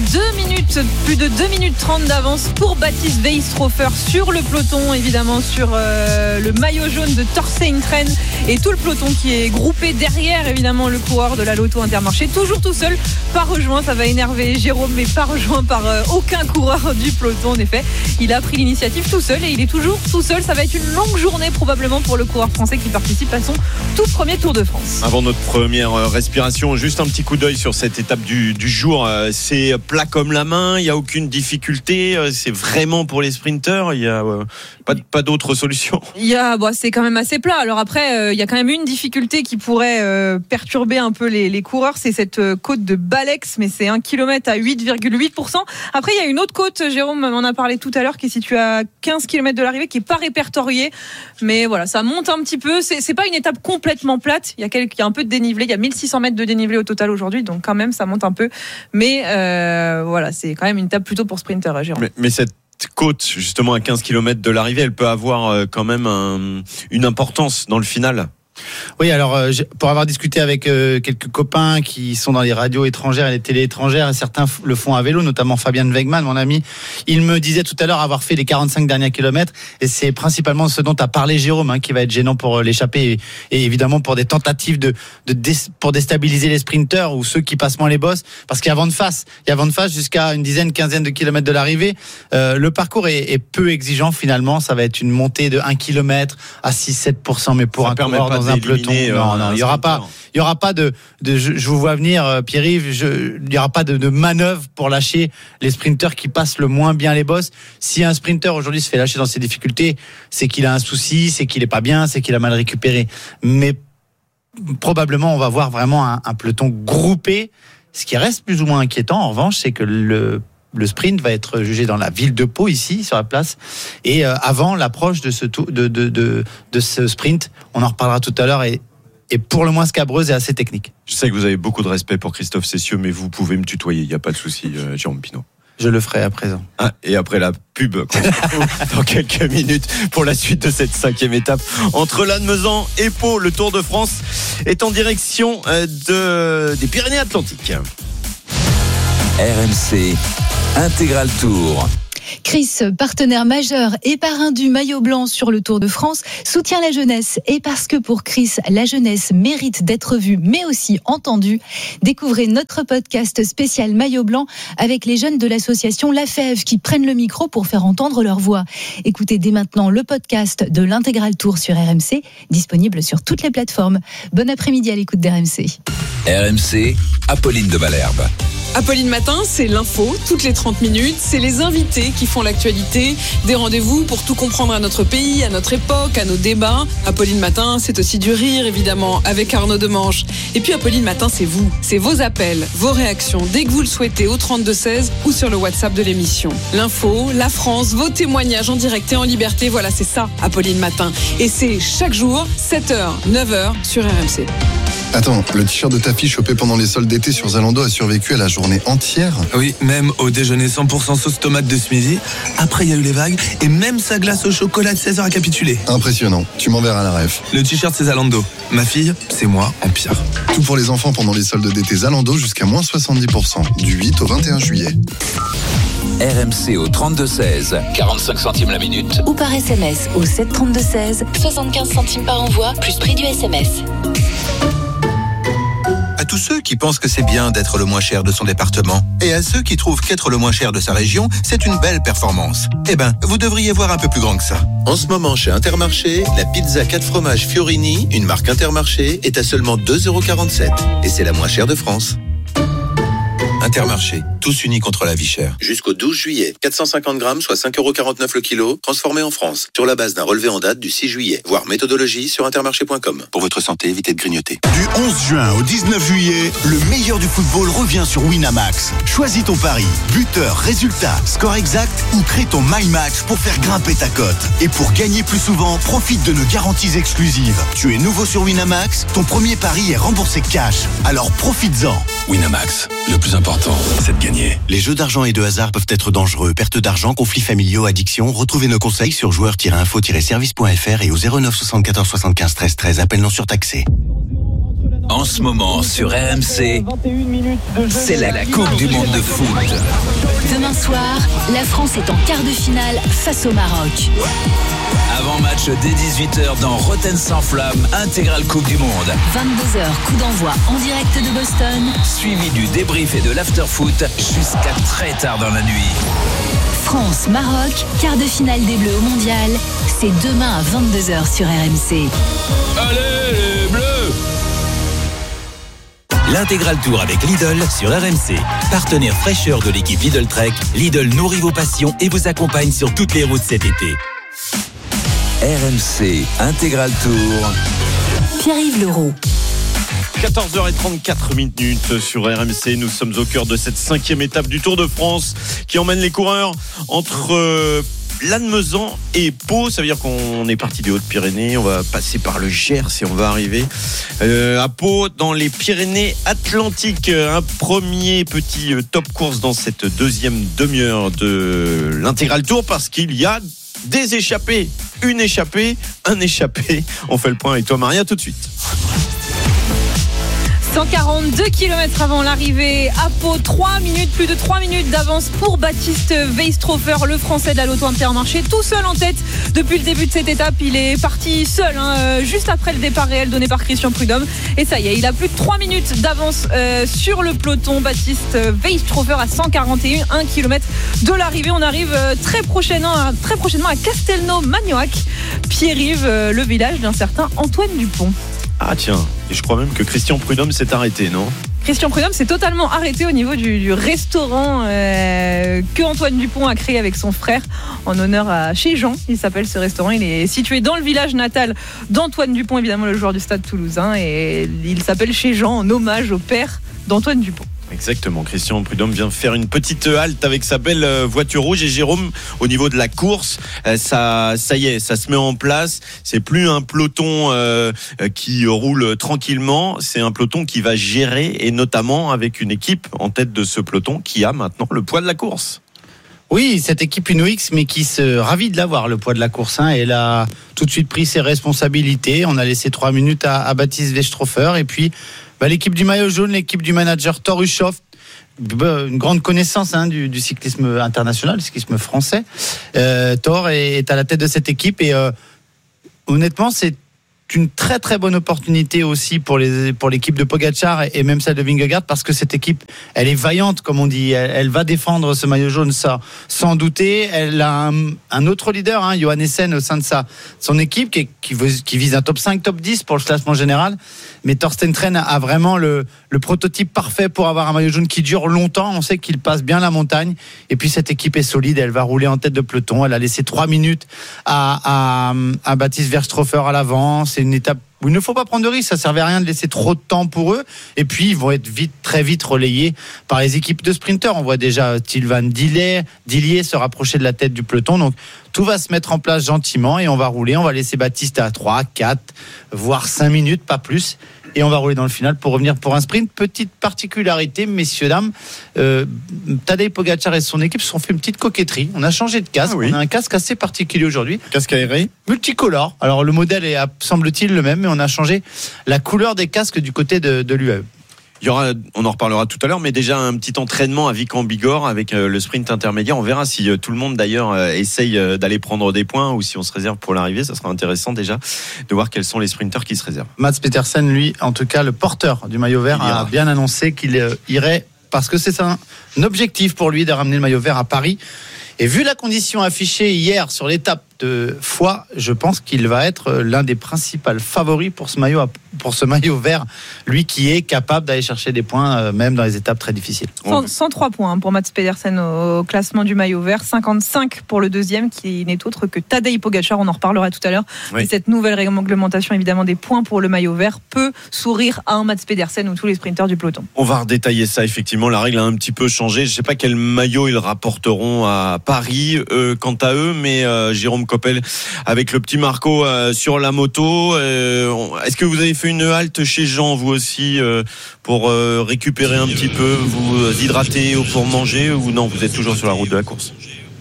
D: plus de 2 minutes 30 d'avance pour Baptiste Weistrofer sur le peloton, évidemment sur le maillot jaune de Thorstein Tren et tout le peloton qui est groupé derrière évidemment le coureur de la Lotto Intermarché, toujours tout seul, pas rejoint, ça va énerver Jérôme, mais pas rejoint par aucun coureur du peloton. En effet, il a pris l'initiative tout seul et il est toujours tout seul. Ça va être une longue journée probablement pour le coureur français qui participe à son tout premier Tour de France.
I: Avant notre première respiration, juste un petit coup d'œil sur cette étape du jour. C'est plat comme la main, il n'y a aucune difficulté, c'est vraiment pour les sprinteurs, il n'y a pas d'autre solution.
D: C'est quand même assez plat. Alors après, il y a quand même une difficulté qui pourrait perturber un peu les coureurs, c'est cette côte de Balex, mais c'est 1 km à 8,8%. Après, il y a une autre côte, Jérôme en a parlé tout à l'heure, qui est située à 15 km de l'arrivée, qui n'est pas répertoriée, mais voilà, ça monte un petit peu. C'est pas une étape complètement plate, il y a un peu de dénivelé, il y a 1600 mètres de dénivelé au total aujourd'hui, donc quand même ça monte un peu, mais voilà, c'est quand même une étape plutôt pour sprinter, Jérôme.
I: Mais cette côte justement à 15 km de l'arrivée, elle peut avoir quand même une importance dans le final.
B: Oui, alors pour avoir discuté avec quelques copains qui sont dans les radios étrangères et les télés étrangères, et certains le font à vélo, notamment Fabian Wegmann, mon ami, il me disait tout à l'heure avoir fait les 45 derniers kilomètres, et c'est principalement ce dont a parlé Jérôme qui va être gênant pour l'échappée, et évidemment pour des tentatives pour déstabiliser les sprinteurs ou ceux qui passent moins les bosses, parce qu'il y a vent de face jusqu'à une quinzaine de kilomètres de l'arrivée. Le parcours est peu exigeant finalement, ça va être une montée de 1 km à 6-7%, mais pour un coureur dans un peloton, non, il y aura pas de je vous vois venir, Pierre-Yves, il y aura pas de manœuvre pour lâcher les sprinteurs qui passent le moins bien les bosses. Si un sprinter aujourd'hui se fait lâcher dans ses difficultés, c'est qu'il a un souci, c'est qu'il est pas bien, c'est qu'il a mal récupéré. Mais probablement on va voir vraiment un peloton groupé. Ce qui reste plus ou moins inquiétant en revanche, c'est que le sprint va être jugé dans la ville de Pau, ici, sur la place. Et avant l'approche de ce sprint, on en reparlera tout à l'heure, et pour le moins scabreuse et assez technique.
I: Je sais que vous avez beaucoup de respect pour Christophe Cessieux, mais vous pouvez me tutoyer, il n'y a pas de souci, Jérôme Pinault.
B: Je le ferai à présent.
I: Et après la pub, dans quelques minutes, pour la suite de cette 5e étape entre Lannemezan et Pau, le Tour de France est en direction des Pyrénées-Atlantiques.
A: RMC Intégral Tour.
F: Chris, partenaire majeur et parrain du maillot blanc sur le Tour de France, soutient la jeunesse. Et parce que pour Chris, la jeunesse mérite d'être vue, mais aussi entendue, découvrez notre podcast spécial maillot blanc avec les jeunes de l'association La Fève qui prennent le micro pour faire entendre leur voix. Écoutez dès maintenant le podcast de l'Intégral Tour sur RMC, disponible sur toutes les plateformes. Bon après-midi à l'écoute d'RMC.
A: RMC, Apolline de Malherbe.
K: Apolline Matin, c'est l'info, toutes les 30 minutes, c'est les invités qui font l'actualité, des rendez-vous pour tout comprendre à notre pays, à notre époque, à nos débats. Apolline Matin, c'est aussi du rire, évidemment, avec Arnaud Demanche. Et puis Apolline Matin, c'est vous, c'est vos appels, vos réactions, dès que vous le souhaitez, au 32-16 ou sur le WhatsApp de l'émission. L'info, la France, vos témoignages en direct et en liberté, voilà, c'est ça, Apolline Matin. Et c'est chaque jour, 7h, 9h, sur RMC.
N: Attends, le t-shirt de ta fille chopé pendant les soldes d'été sur Zalando a survécu à la journée entière?
V: Oui, même au déjeuner 100% sauce tomate de ce midi. Après, il y a eu les vagues et même sa glace au chocolat de 16h a capitulé.
N: Impressionnant. Tu m'enverras la ref.
V: Le t-shirt, c'est Zalando. Ma fille, c'est moi en pire.
N: Tout pour les enfants pendant les soldes d'été Zalando jusqu'à moins 70%. Du 8 au 21 juillet.
A: RMC au 32-16, 45 centimes la minute.
M: Ou par SMS au 732-16, 75 centimes par envoi, plus prix du SMS.
S: À tous ceux qui pensent que c'est bien d'être le moins cher de son département, et à ceux qui trouvent qu'être le moins cher de sa région, c'est une belle performance. Eh ben, vous devriez voir un peu plus grand que ça. En ce moment, chez Intermarché, la pizza 4 fromages Fiorini, une marque Intermarché, est à seulement 2,47 €. Et c'est la moins chère de France. Intermarché, tous unis contre la vie chère. Jusqu'au 12 juillet, 450 grammes, soit 5,49€ le kilo, transformés en France, sur la base d'un relevé en date du 6 juillet. Voir méthodologie sur intermarché.com. Pour votre santé, évitez de grignoter.
L: Du 11 juin au 19 juillet, le meilleur du football revient sur Winamax. Choisis ton pari, buteur, résultat, score exact ou crée ton My Match pour faire grimper ta cote. Et pour gagner plus souvent, profite de nos garanties exclusives. Tu es nouveau sur Winamax, ton premier pari est remboursé cash. Alors profites-en.
V: Winamax, le plus important, c'est de gagner.
L: Les jeux d'argent et de hasard peuvent être dangereux. Perte d'argent, conflits familiaux, addiction. Retrouvez nos conseils sur joueurs-info-service.fr et au 09 74 75 13 13. Appel non surtaxé.
A: En ce moment sur RMC, c'est la Coupe du Monde de foot.
F: Demain soir, la France est en quart de finale face au Maroc.
A: Avant-match dès 18h dans Rotten sans flamme, intégrale Coupe du Monde.
F: 22h, coup d'envoi en direct de Boston.
A: Suivi du débrief et de l'after-foot jusqu'à très tard dans la nuit.
F: France-Maroc, quart de finale des Bleus au Mondial. C'est demain à 22h sur RMC.
A: Allez les Bleus!
O: L'intégral tour avec Lidl sur RMC. Partenaire fraîcheur de l'équipe Lidl Trek, Lidl nourrit vos passions et vous accompagne sur toutes les routes cet été.
A: RMC Intégral Tour.
F: Pierre-Yves Leroux.
I: 14h34 sur RMC. Nous sommes au cœur de cette 5e étape du Tour de France qui emmène les coureurs entre Lannemezan et Pau. Ça veut dire qu'on est parti des Hautes-Pyrénées, on va passer par le Gers et on va arriver à Pau dans les Pyrénées-Atlantiques. Un premier petit top course dans cette deuxième demi-heure de l'intégral tour parce qu'il y a des échappées, une échappée, un échappé. On fait le point avec toi Maria tout de suite.
D: 142 km avant l'arrivée à Pau, plus de 3 minutes d'avance pour Baptiste Weistrofer, le Français de la Lotto Intermarché, tout seul en tête depuis le début de cette étape. Il est parti seul, juste après le départ réel donné par Christian Prudhomme. Et ça y est, il a plus de 3 minutes d'avance sur le peloton. Baptiste Weistrofer à 1 km de l'arrivée. On arrive très prochainement à Castelnau-Magnoac, Pierre-Yves, le village d'un certain Antoine Dupont.
I: Ah tiens, et je crois même que Christian Prudhomme s'est arrêté, non ?
D: Christian Prudhomme s'est totalement arrêté au niveau du restaurant que Antoine Dupont a créé avec son frère en honneur à Chez Jean. Il s'appelle ce restaurant. Il est situé dans le village natal d'Antoine Dupont, évidemment le joueur du Stade Toulousain. Et il s'appelle Chez Jean en hommage au père d'Antoine Dupont.
I: Exactement, Christian Prudhomme vient faire une petite halte avec sa belle voiture rouge. Et Jérôme, au niveau de la course, ça y est, ça se met en place. C'est plus un peloton qui roule tranquillement, c'est un peloton qui va gérer, et notamment avec une équipe en tête de ce peloton qui a maintenant le poids de la course.
B: Oui, cette équipe UnoX, mais qui se ravit de l'avoir, le poids de la course. Elle a tout de suite pris ses responsabilités. On a laissé 3 minutes à Baptiste Weistrofer. Et puis, l'équipe du maillot jaune, l'équipe du manager Thor Hushoff, une grande connaissance du cyclisme international, du cyclisme français. Thor est à la tête de cette équipe. Et honnêtement, c'est une très très bonne opportunité aussi pour l'équipe de Pogačar et même celle de Vingegaard, parce que cette équipe, elle est vaillante, comme on dit. Elle va défendre ce maillot jaune, ça, sans douter. Elle a un autre leader, Johan Essen, au sein de son équipe qui vise un top 5, top 10 pour le classement général. Mais Thorsten Tren a vraiment le prototype parfait pour avoir un maillot jaune qui dure longtemps. On sait qu'il passe bien la montagne. Et puis cette équipe est solide, elle va rouler en tête de peloton. Elle a laissé 3 minutes à Baptiste Weistrofer à l'avant. C'est une étape où il ne faut pas prendre de risque, ça ne servait à rien de laisser trop de temps pour eux. Et puis ils vont être très vite relayés par les équipes de sprinteurs. On voit déjà Sylvain Dillier se rapprocher de la tête du peloton. Donc tout va se mettre en place gentiment et on va rouler. On va laisser Baptiste à 3, 4, voire 5 minutes, pas plus. Et on va rouler dans le final pour revenir pour un sprint. Petite particularité, messieurs, dames, Tadej Pogačar et son équipe se sont fait une petite coquetterie. On a changé de casque. On a un casque assez particulier aujourd'hui.
I: Casque aéré
B: multicolore. Alors le modèle est, semble-t-il, le même, mais on a changé la couleur des casques du côté de l'UAE.
I: Il y aura, on en reparlera tout à l'heure, mais déjà un petit entraînement à Vic-en-Bigorre avec le sprint intermédiaire. On verra si tout le monde d'ailleurs essaye d'aller prendre des points ou si on se réserve pour l'arrivée. Ça sera intéressant déjà de voir quels sont les sprinteurs qui se réservent.
B: Mats Petersen, lui, en tout cas le porteur du maillot vert, a bien annoncé qu'il irait, parce que c'est un objectif pour lui de ramener le maillot vert à Paris. Et vu la condition affichée hier sur l'étape cette fois, je pense qu'il va être l'un des principaux favoris pour ce maillot vert, lui qui est capable d'aller chercher des points même dans les étapes très difficiles.
D: 103 points pour Mats Pedersen au classement du maillot vert, 55 pour le deuxième qui n'est autre que Tadej Pogačar, on en reparlera tout à l'heure. Oui. Et cette nouvelle réglementation évidemment des points pour le maillot vert peut sourire à un Mats Pedersen ou tous les sprinteurs du peloton.
I: On va redétailler ça, effectivement, la règle a un petit peu changé. Je ne sais pas quel maillot ils rapporteront à Paris quant à eux, mais Jérôme Coppel avec le petit Marco sur la moto. Est-ce que vous avez fait une halte chez Jean, vous aussi, pour récupérer un petit peu, vous hydrater ou pour manger, ou non, vous êtes toujours sur la route de la course?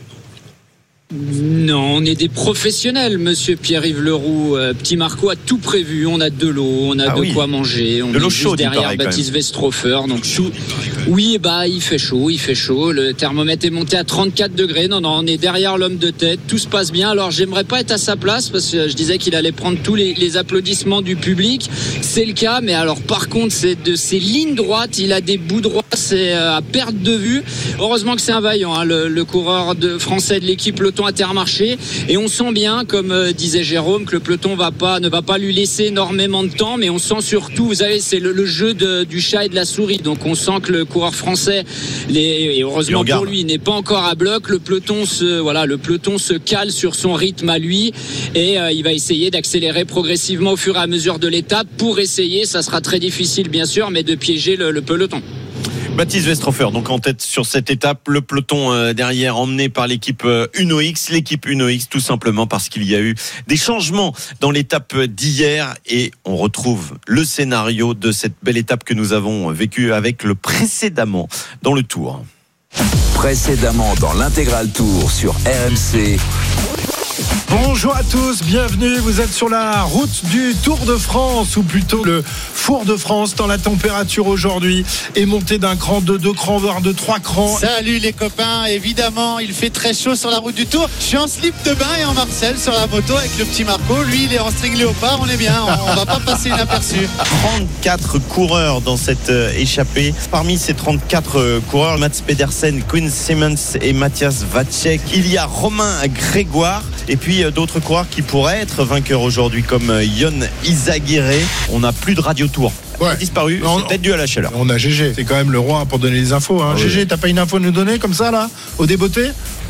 E: Non, on est des professionnels, monsieur Pierre-Yves Leroux. Petit Marco a tout prévu. On a de l'eau, on a quoi manger. On
I: de l'eau
E: est
I: chaude,
E: juste derrière Baptiste Westhofer. Donc tout. Oui, il fait chaud. Le thermomètre est monté à 34 degrés. Non, on est derrière l'homme de tête. Tout se passe bien. Alors, j'aimerais pas être à sa place parce que je disais qu'il allait prendre tous les applaudissements du public. C'est le cas, mais alors, par contre, c'est de ces lignes droites. Il a des bouts droits. C'est à perte de vue. Heureusement que c'est un vaillant, hein, le coureur français de l'équipe peloton Intermarché, et on sent bien, comme disait Jérôme, que le peloton ne va pas lui laisser énormément de temps, mais on sent surtout, vous savez, c'est le jeu du chat et de la souris, donc on sent que le coureur français, et heureusement pour lui, il n'est pas encore à bloc. Le peloton se cale sur son rythme à lui, et il va essayer d'accélérer progressivement au fur et à mesure de l'étape pour essayer, ça sera très difficile bien sûr, mais de piéger le peloton.
I: Baptiste Westhofer, donc en tête sur cette étape, le peloton derrière emmené par l'équipe Uno-X, tout simplement parce qu'il y a eu des changements dans l'étape d'hier, et on retrouve le scénario de cette belle étape que nous avons vécue avec le précédemment dans le Tour.
A: Précédemment dans l'intégral Tour sur RMC.
G: Bonjour à tous, bienvenue, vous êtes sur la route du Tour de France, ou plutôt le Four de France, tant la température aujourd'hui est montée d'un cran, de 2 crans, voire de 3 crans.
B: Salut les copains, évidemment il fait très chaud sur la route du Tour. Je suis en slip de bain et en Marcel sur la moto avec le petit Marco, lui il est en string léopard, on est bien, on va pas passer inaperçu.
I: 34 coureurs dans cette échappée. Parmi ces 34 coureurs, Mats Pedersen, Quinn Simmons et Matthias Vacek. Il y a Romain Grégoire et puis d'autres coureurs qui pourraient être vainqueurs aujourd'hui, comme Yon Izagirre. On n'a plus de radio tour. Ouais. A disparu, c'est peut-être dû à la chaleur.
G: On a GG, c'est quand même le roi pour donner les infos, hein. GG, t'as pas une info à nous donner comme ça là, au débeauté?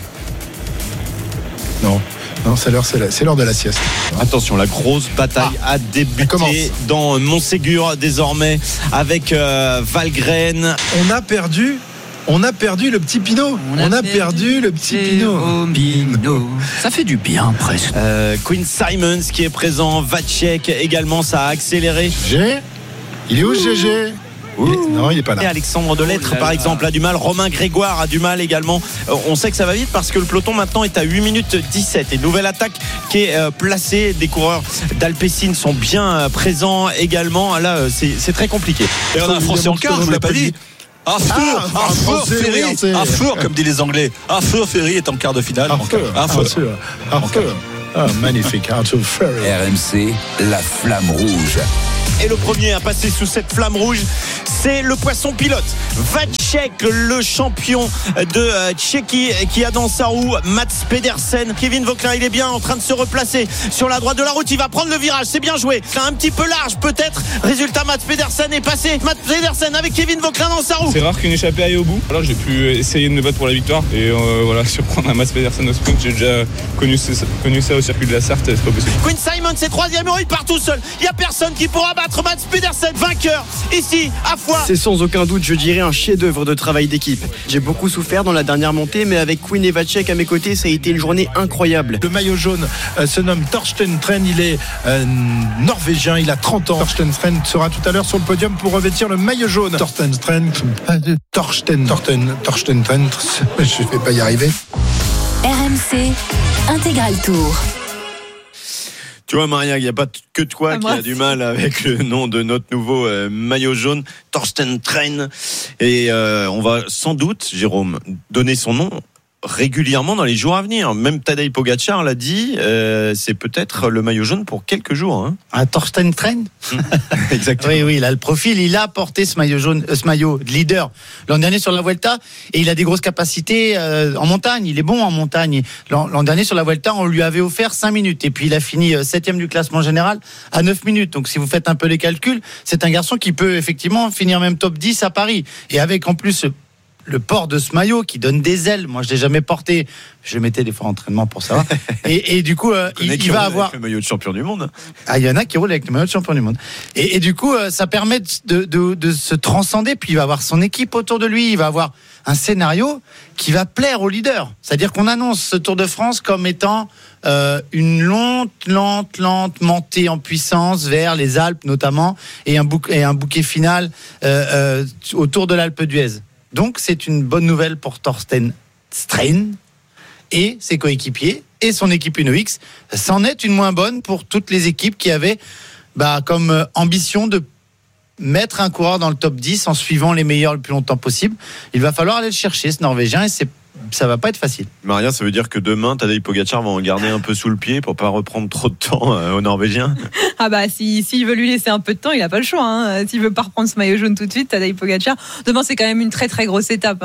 G: Non, c'est l'heure de la sieste.
I: Attention, la grosse bataille a débuté dans Montségur désormais avec Valgren.
G: On a perdu le petit Pinot. On a perdu le petit Pinot.
A: Ça fait du bien presque.
I: Quinn Simmons qui est présent, Vacek également, ça a accéléré.
G: Il est où GG? Non, il n'est pas là.
I: Et Alexandre Delettre, par exemple, a du mal. Romain Grégoire a du mal également. On sait que ça va vite parce que le peloton maintenant est à 8 minutes 17. Et nouvelle attaque qui est placée. Des coureurs d'Alpecin sont bien présents également. Là, c'est très compliqué.
Q: Et on a un Français en quart, je ne vous l'ai pas dit. Arthur Ferry, comme disent les Anglais. Arthur Ferry est en quart de finale.
G: Arthur. Magnifique, Arthur Ferry.
A: RMC, la flamme rouge.
I: Et le premier à passer sous cette flamme rouge, c'est le poisson pilote Vacek, le champion de Tchéquie, qui a dans sa roue Mats Pedersen. Kevin Vauquelin, il est bien en train de se replacer sur la droite de la route. Il va prendre le virage, c'est bien joué. C'est un petit peu large peut-être. Résultat, Mats Pedersen est passé. Mats Pedersen avec Kevin Vauquelin dans sa roue.
R: C'est rare qu'une échappée aille au bout. Alors j'ai pu essayer de me battre pour la victoire. Et surprendre un Mats Pedersen au sprint, j'ai déjà connu ça au circuit de la Sarthe, c'est pas possible.
I: Quinn Simmons, c'est 3e euro, il part tout seul. Il n'y a personne qui pourra battre Mats Pedersen, vainqueur ici à Foix.
T: C'est sans aucun doute, je dirais, un chef-d'œuvre de travail d'équipe. J'ai beaucoup souffert dans la dernière montée, mais avec Quinn et Vacek à mes côtés, ça a été une journée incroyable.
G: Le maillot jaune se nomme Torsten Tren, il est norvégien, il a 30 ans. Torsten Tren sera tout à l'heure sur le podium pour revêtir le maillot jaune. Torsten Tren, je vais pas y arriver.
M: RMC, Intégral Tour.
I: Tu vois, Maria, il n'y a pas que toi qui a du mal avec le nom de notre nouveau maillot jaune, Torsten Tren. Et on va sans doute, Jérôme, donner son nom régulièrement dans les jours à venir. Même Tadej Pogačar l'a dit, c'est peut-être le maillot jaune pour quelques jours.
B: Un Thorsten Train.
I: Exactement.
B: Oui, il a le profil. Il a porté ce maillot jaune, ce maillot de leader l'an dernier sur la Vuelta, et il a des grosses capacités en montagne. Il est bon en montagne. L'an dernier sur la Vuelta, on lui avait offert 5 minutes, et puis il a fini 7e du classement général à 9 minutes. Donc si vous faites un peu les calculs, c'est un garçon qui peut effectivement finir même top 10 à Paris, et avec en plus le port de ce maillot qui donne des ailes. Moi, je l'ai jamais porté. Je le mettais des fois en entraînement pour ça. Et du coup, il va avoir
I: avec le maillot de champion du monde.
B: Ah, il y en a qui roulent avec le maillot de champion du monde. Et du coup, ça permet de se transcender. Puis il va avoir son équipe autour de lui. Il va avoir un scénario qui va plaire aux leaders. C'est-à-dire qu'on annonce ce Tour de France comme étant une lente montée en puissance vers les Alpes notamment, et un bouquet final autour de l'Alpe d'Huez. Donc c'est une bonne nouvelle pour Thorsten Strain et ses coéquipiers et son équipe Uno X. C'en est une moins bonne pour toutes les équipes qui avaient comme ambition de mettre un coureur dans le top 10 en suivant les meilleurs le plus longtemps possible. Il va falloir aller le chercher, ce Norvégien, et ça va pas être facile.
I: Maria, ça veut dire que demain, Tadej Pogačar va en garder un peu sous le pied pour pas reprendre trop de temps aux Norvégiens.
D: Ah bah s'il veut lui laisser un peu de temps, il a pas le choix. S'il veut pas reprendre ce maillot jaune tout de suite, Tadej Pogačar. Demain, c'est quand même une très très grosse étape.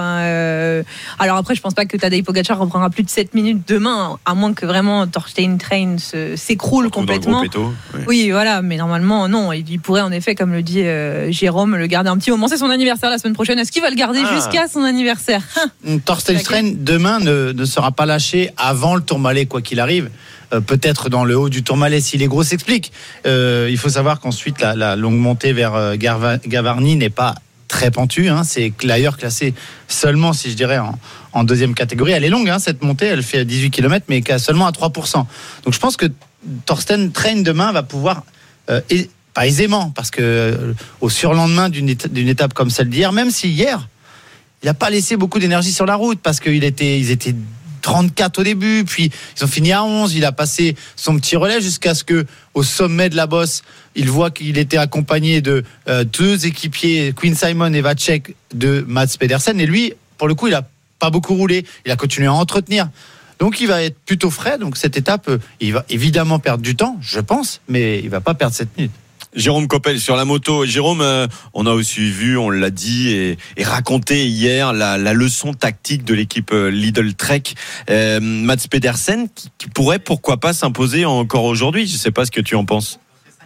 D: Alors après, je pense pas que Tadej Pogačar reprendra plus de 7 minutes demain, à moins que vraiment Thorsten Train s'écroule complètement. Oui, voilà. Mais normalement, non. Il pourrait en effet, comme le dit Jérôme, le garder un petit moment. C'est son anniversaire la semaine prochaine. Est-ce qu'il va le garder jusqu'à son anniversaire?
B: Thorsten Strain demain ne sera pas lâché avant le Tourmalet, quoi qu'il arrive. Peut-être dans le haut du Tourmalet si les gros s'expliquent. Il faut savoir qu'ensuite la longue montée vers Gavarnie n'est pas très pentue. C'est d'ailleurs classé seulement, si je dirais, en deuxième catégorie. Elle est longue, cette montée. Elle fait 18 km, mais seulement à 3%. Donc je pense que Thorsten Train demain va pouvoir pas aisément, parce que au surlendemain d'une étape comme celle d'hier, même si hier il n'a pas laissé beaucoup d'énergie sur la route, parce qu'ils étaient 34 au début, puis ils ont fini à 11. Il a passé son petit relais jusqu'à ce que, au sommet de la bosse, il voit qu'il était accompagné de 2 équipiers, Quinn Simon et Vacek, de Mats Pedersen. Et lui, pour le coup, il n'a pas beaucoup roulé. Il a continué à entretenir. Donc il va être plutôt frais. Donc cette étape, il va évidemment perdre du temps, je pense, mais il ne va pas perdre 7 minutes.
I: Jérôme Coppel sur la moto. Jérôme, on a aussi vu, on l'a dit et raconté hier, la leçon tactique de l'équipe Lidl Trek. Mats Pedersen qui pourrait pourquoi pas s'imposer encore aujourd'hui. Je ne sais pas ce que tu en penses.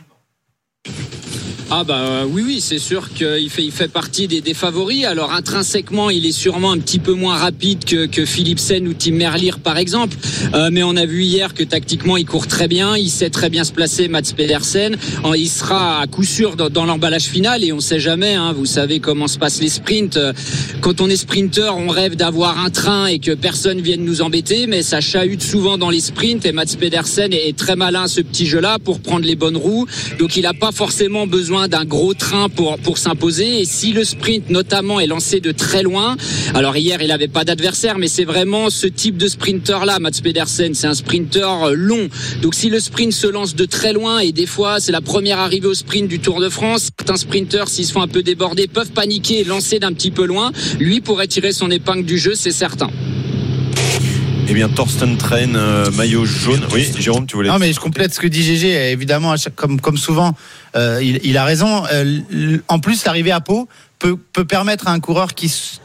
E: Ah bah oui, c'est sûr qu'il fait partie des favoris. Alors intrinsèquement, il est sûrement un petit peu moins rapide que Philipsen ou Tim Merlier par exemple. Mais on a vu hier que tactiquement, il court très bien, il sait très bien se placer, Mats Pedersen. Il sera à coup sûr dans l'emballage final, et on sait jamais. Vous savez comment se passent les sprints. Quand on est sprinter, on rêve d'avoir un train et que personne vienne nous embêter, mais ça chahute souvent dans les sprints. Et Mats Pedersen est très malin à ce petit jeu-là pour prendre les bonnes roues. Donc il n'a pas forcément besoin d'un gros train pour s'imposer. Et si le sprint notamment est lancé de très loin, alors hier il n'avait pas d'adversaire, mais c'est vraiment ce type de sprinter là, Mats Pedersen, c'est un sprinter long. Donc si le sprint se lance de très loin, et des fois c'est la première arrivée au sprint du Tour de France, certains sprinters, s'ils se font un peu déborder, peuvent paniquer et lancer d'un petit peu loin. Lui pourrait tirer son épingle du jeu, c'est certain.
I: Eh bien, Thorsten Train, maillot jaune. Oui, Jérôme, tu voulais...
B: Non, mais je complète ce que dit GG. Évidemment, comme souvent, il a raison. En plus, l'arrivée à Pau peut permettre à un coureur qui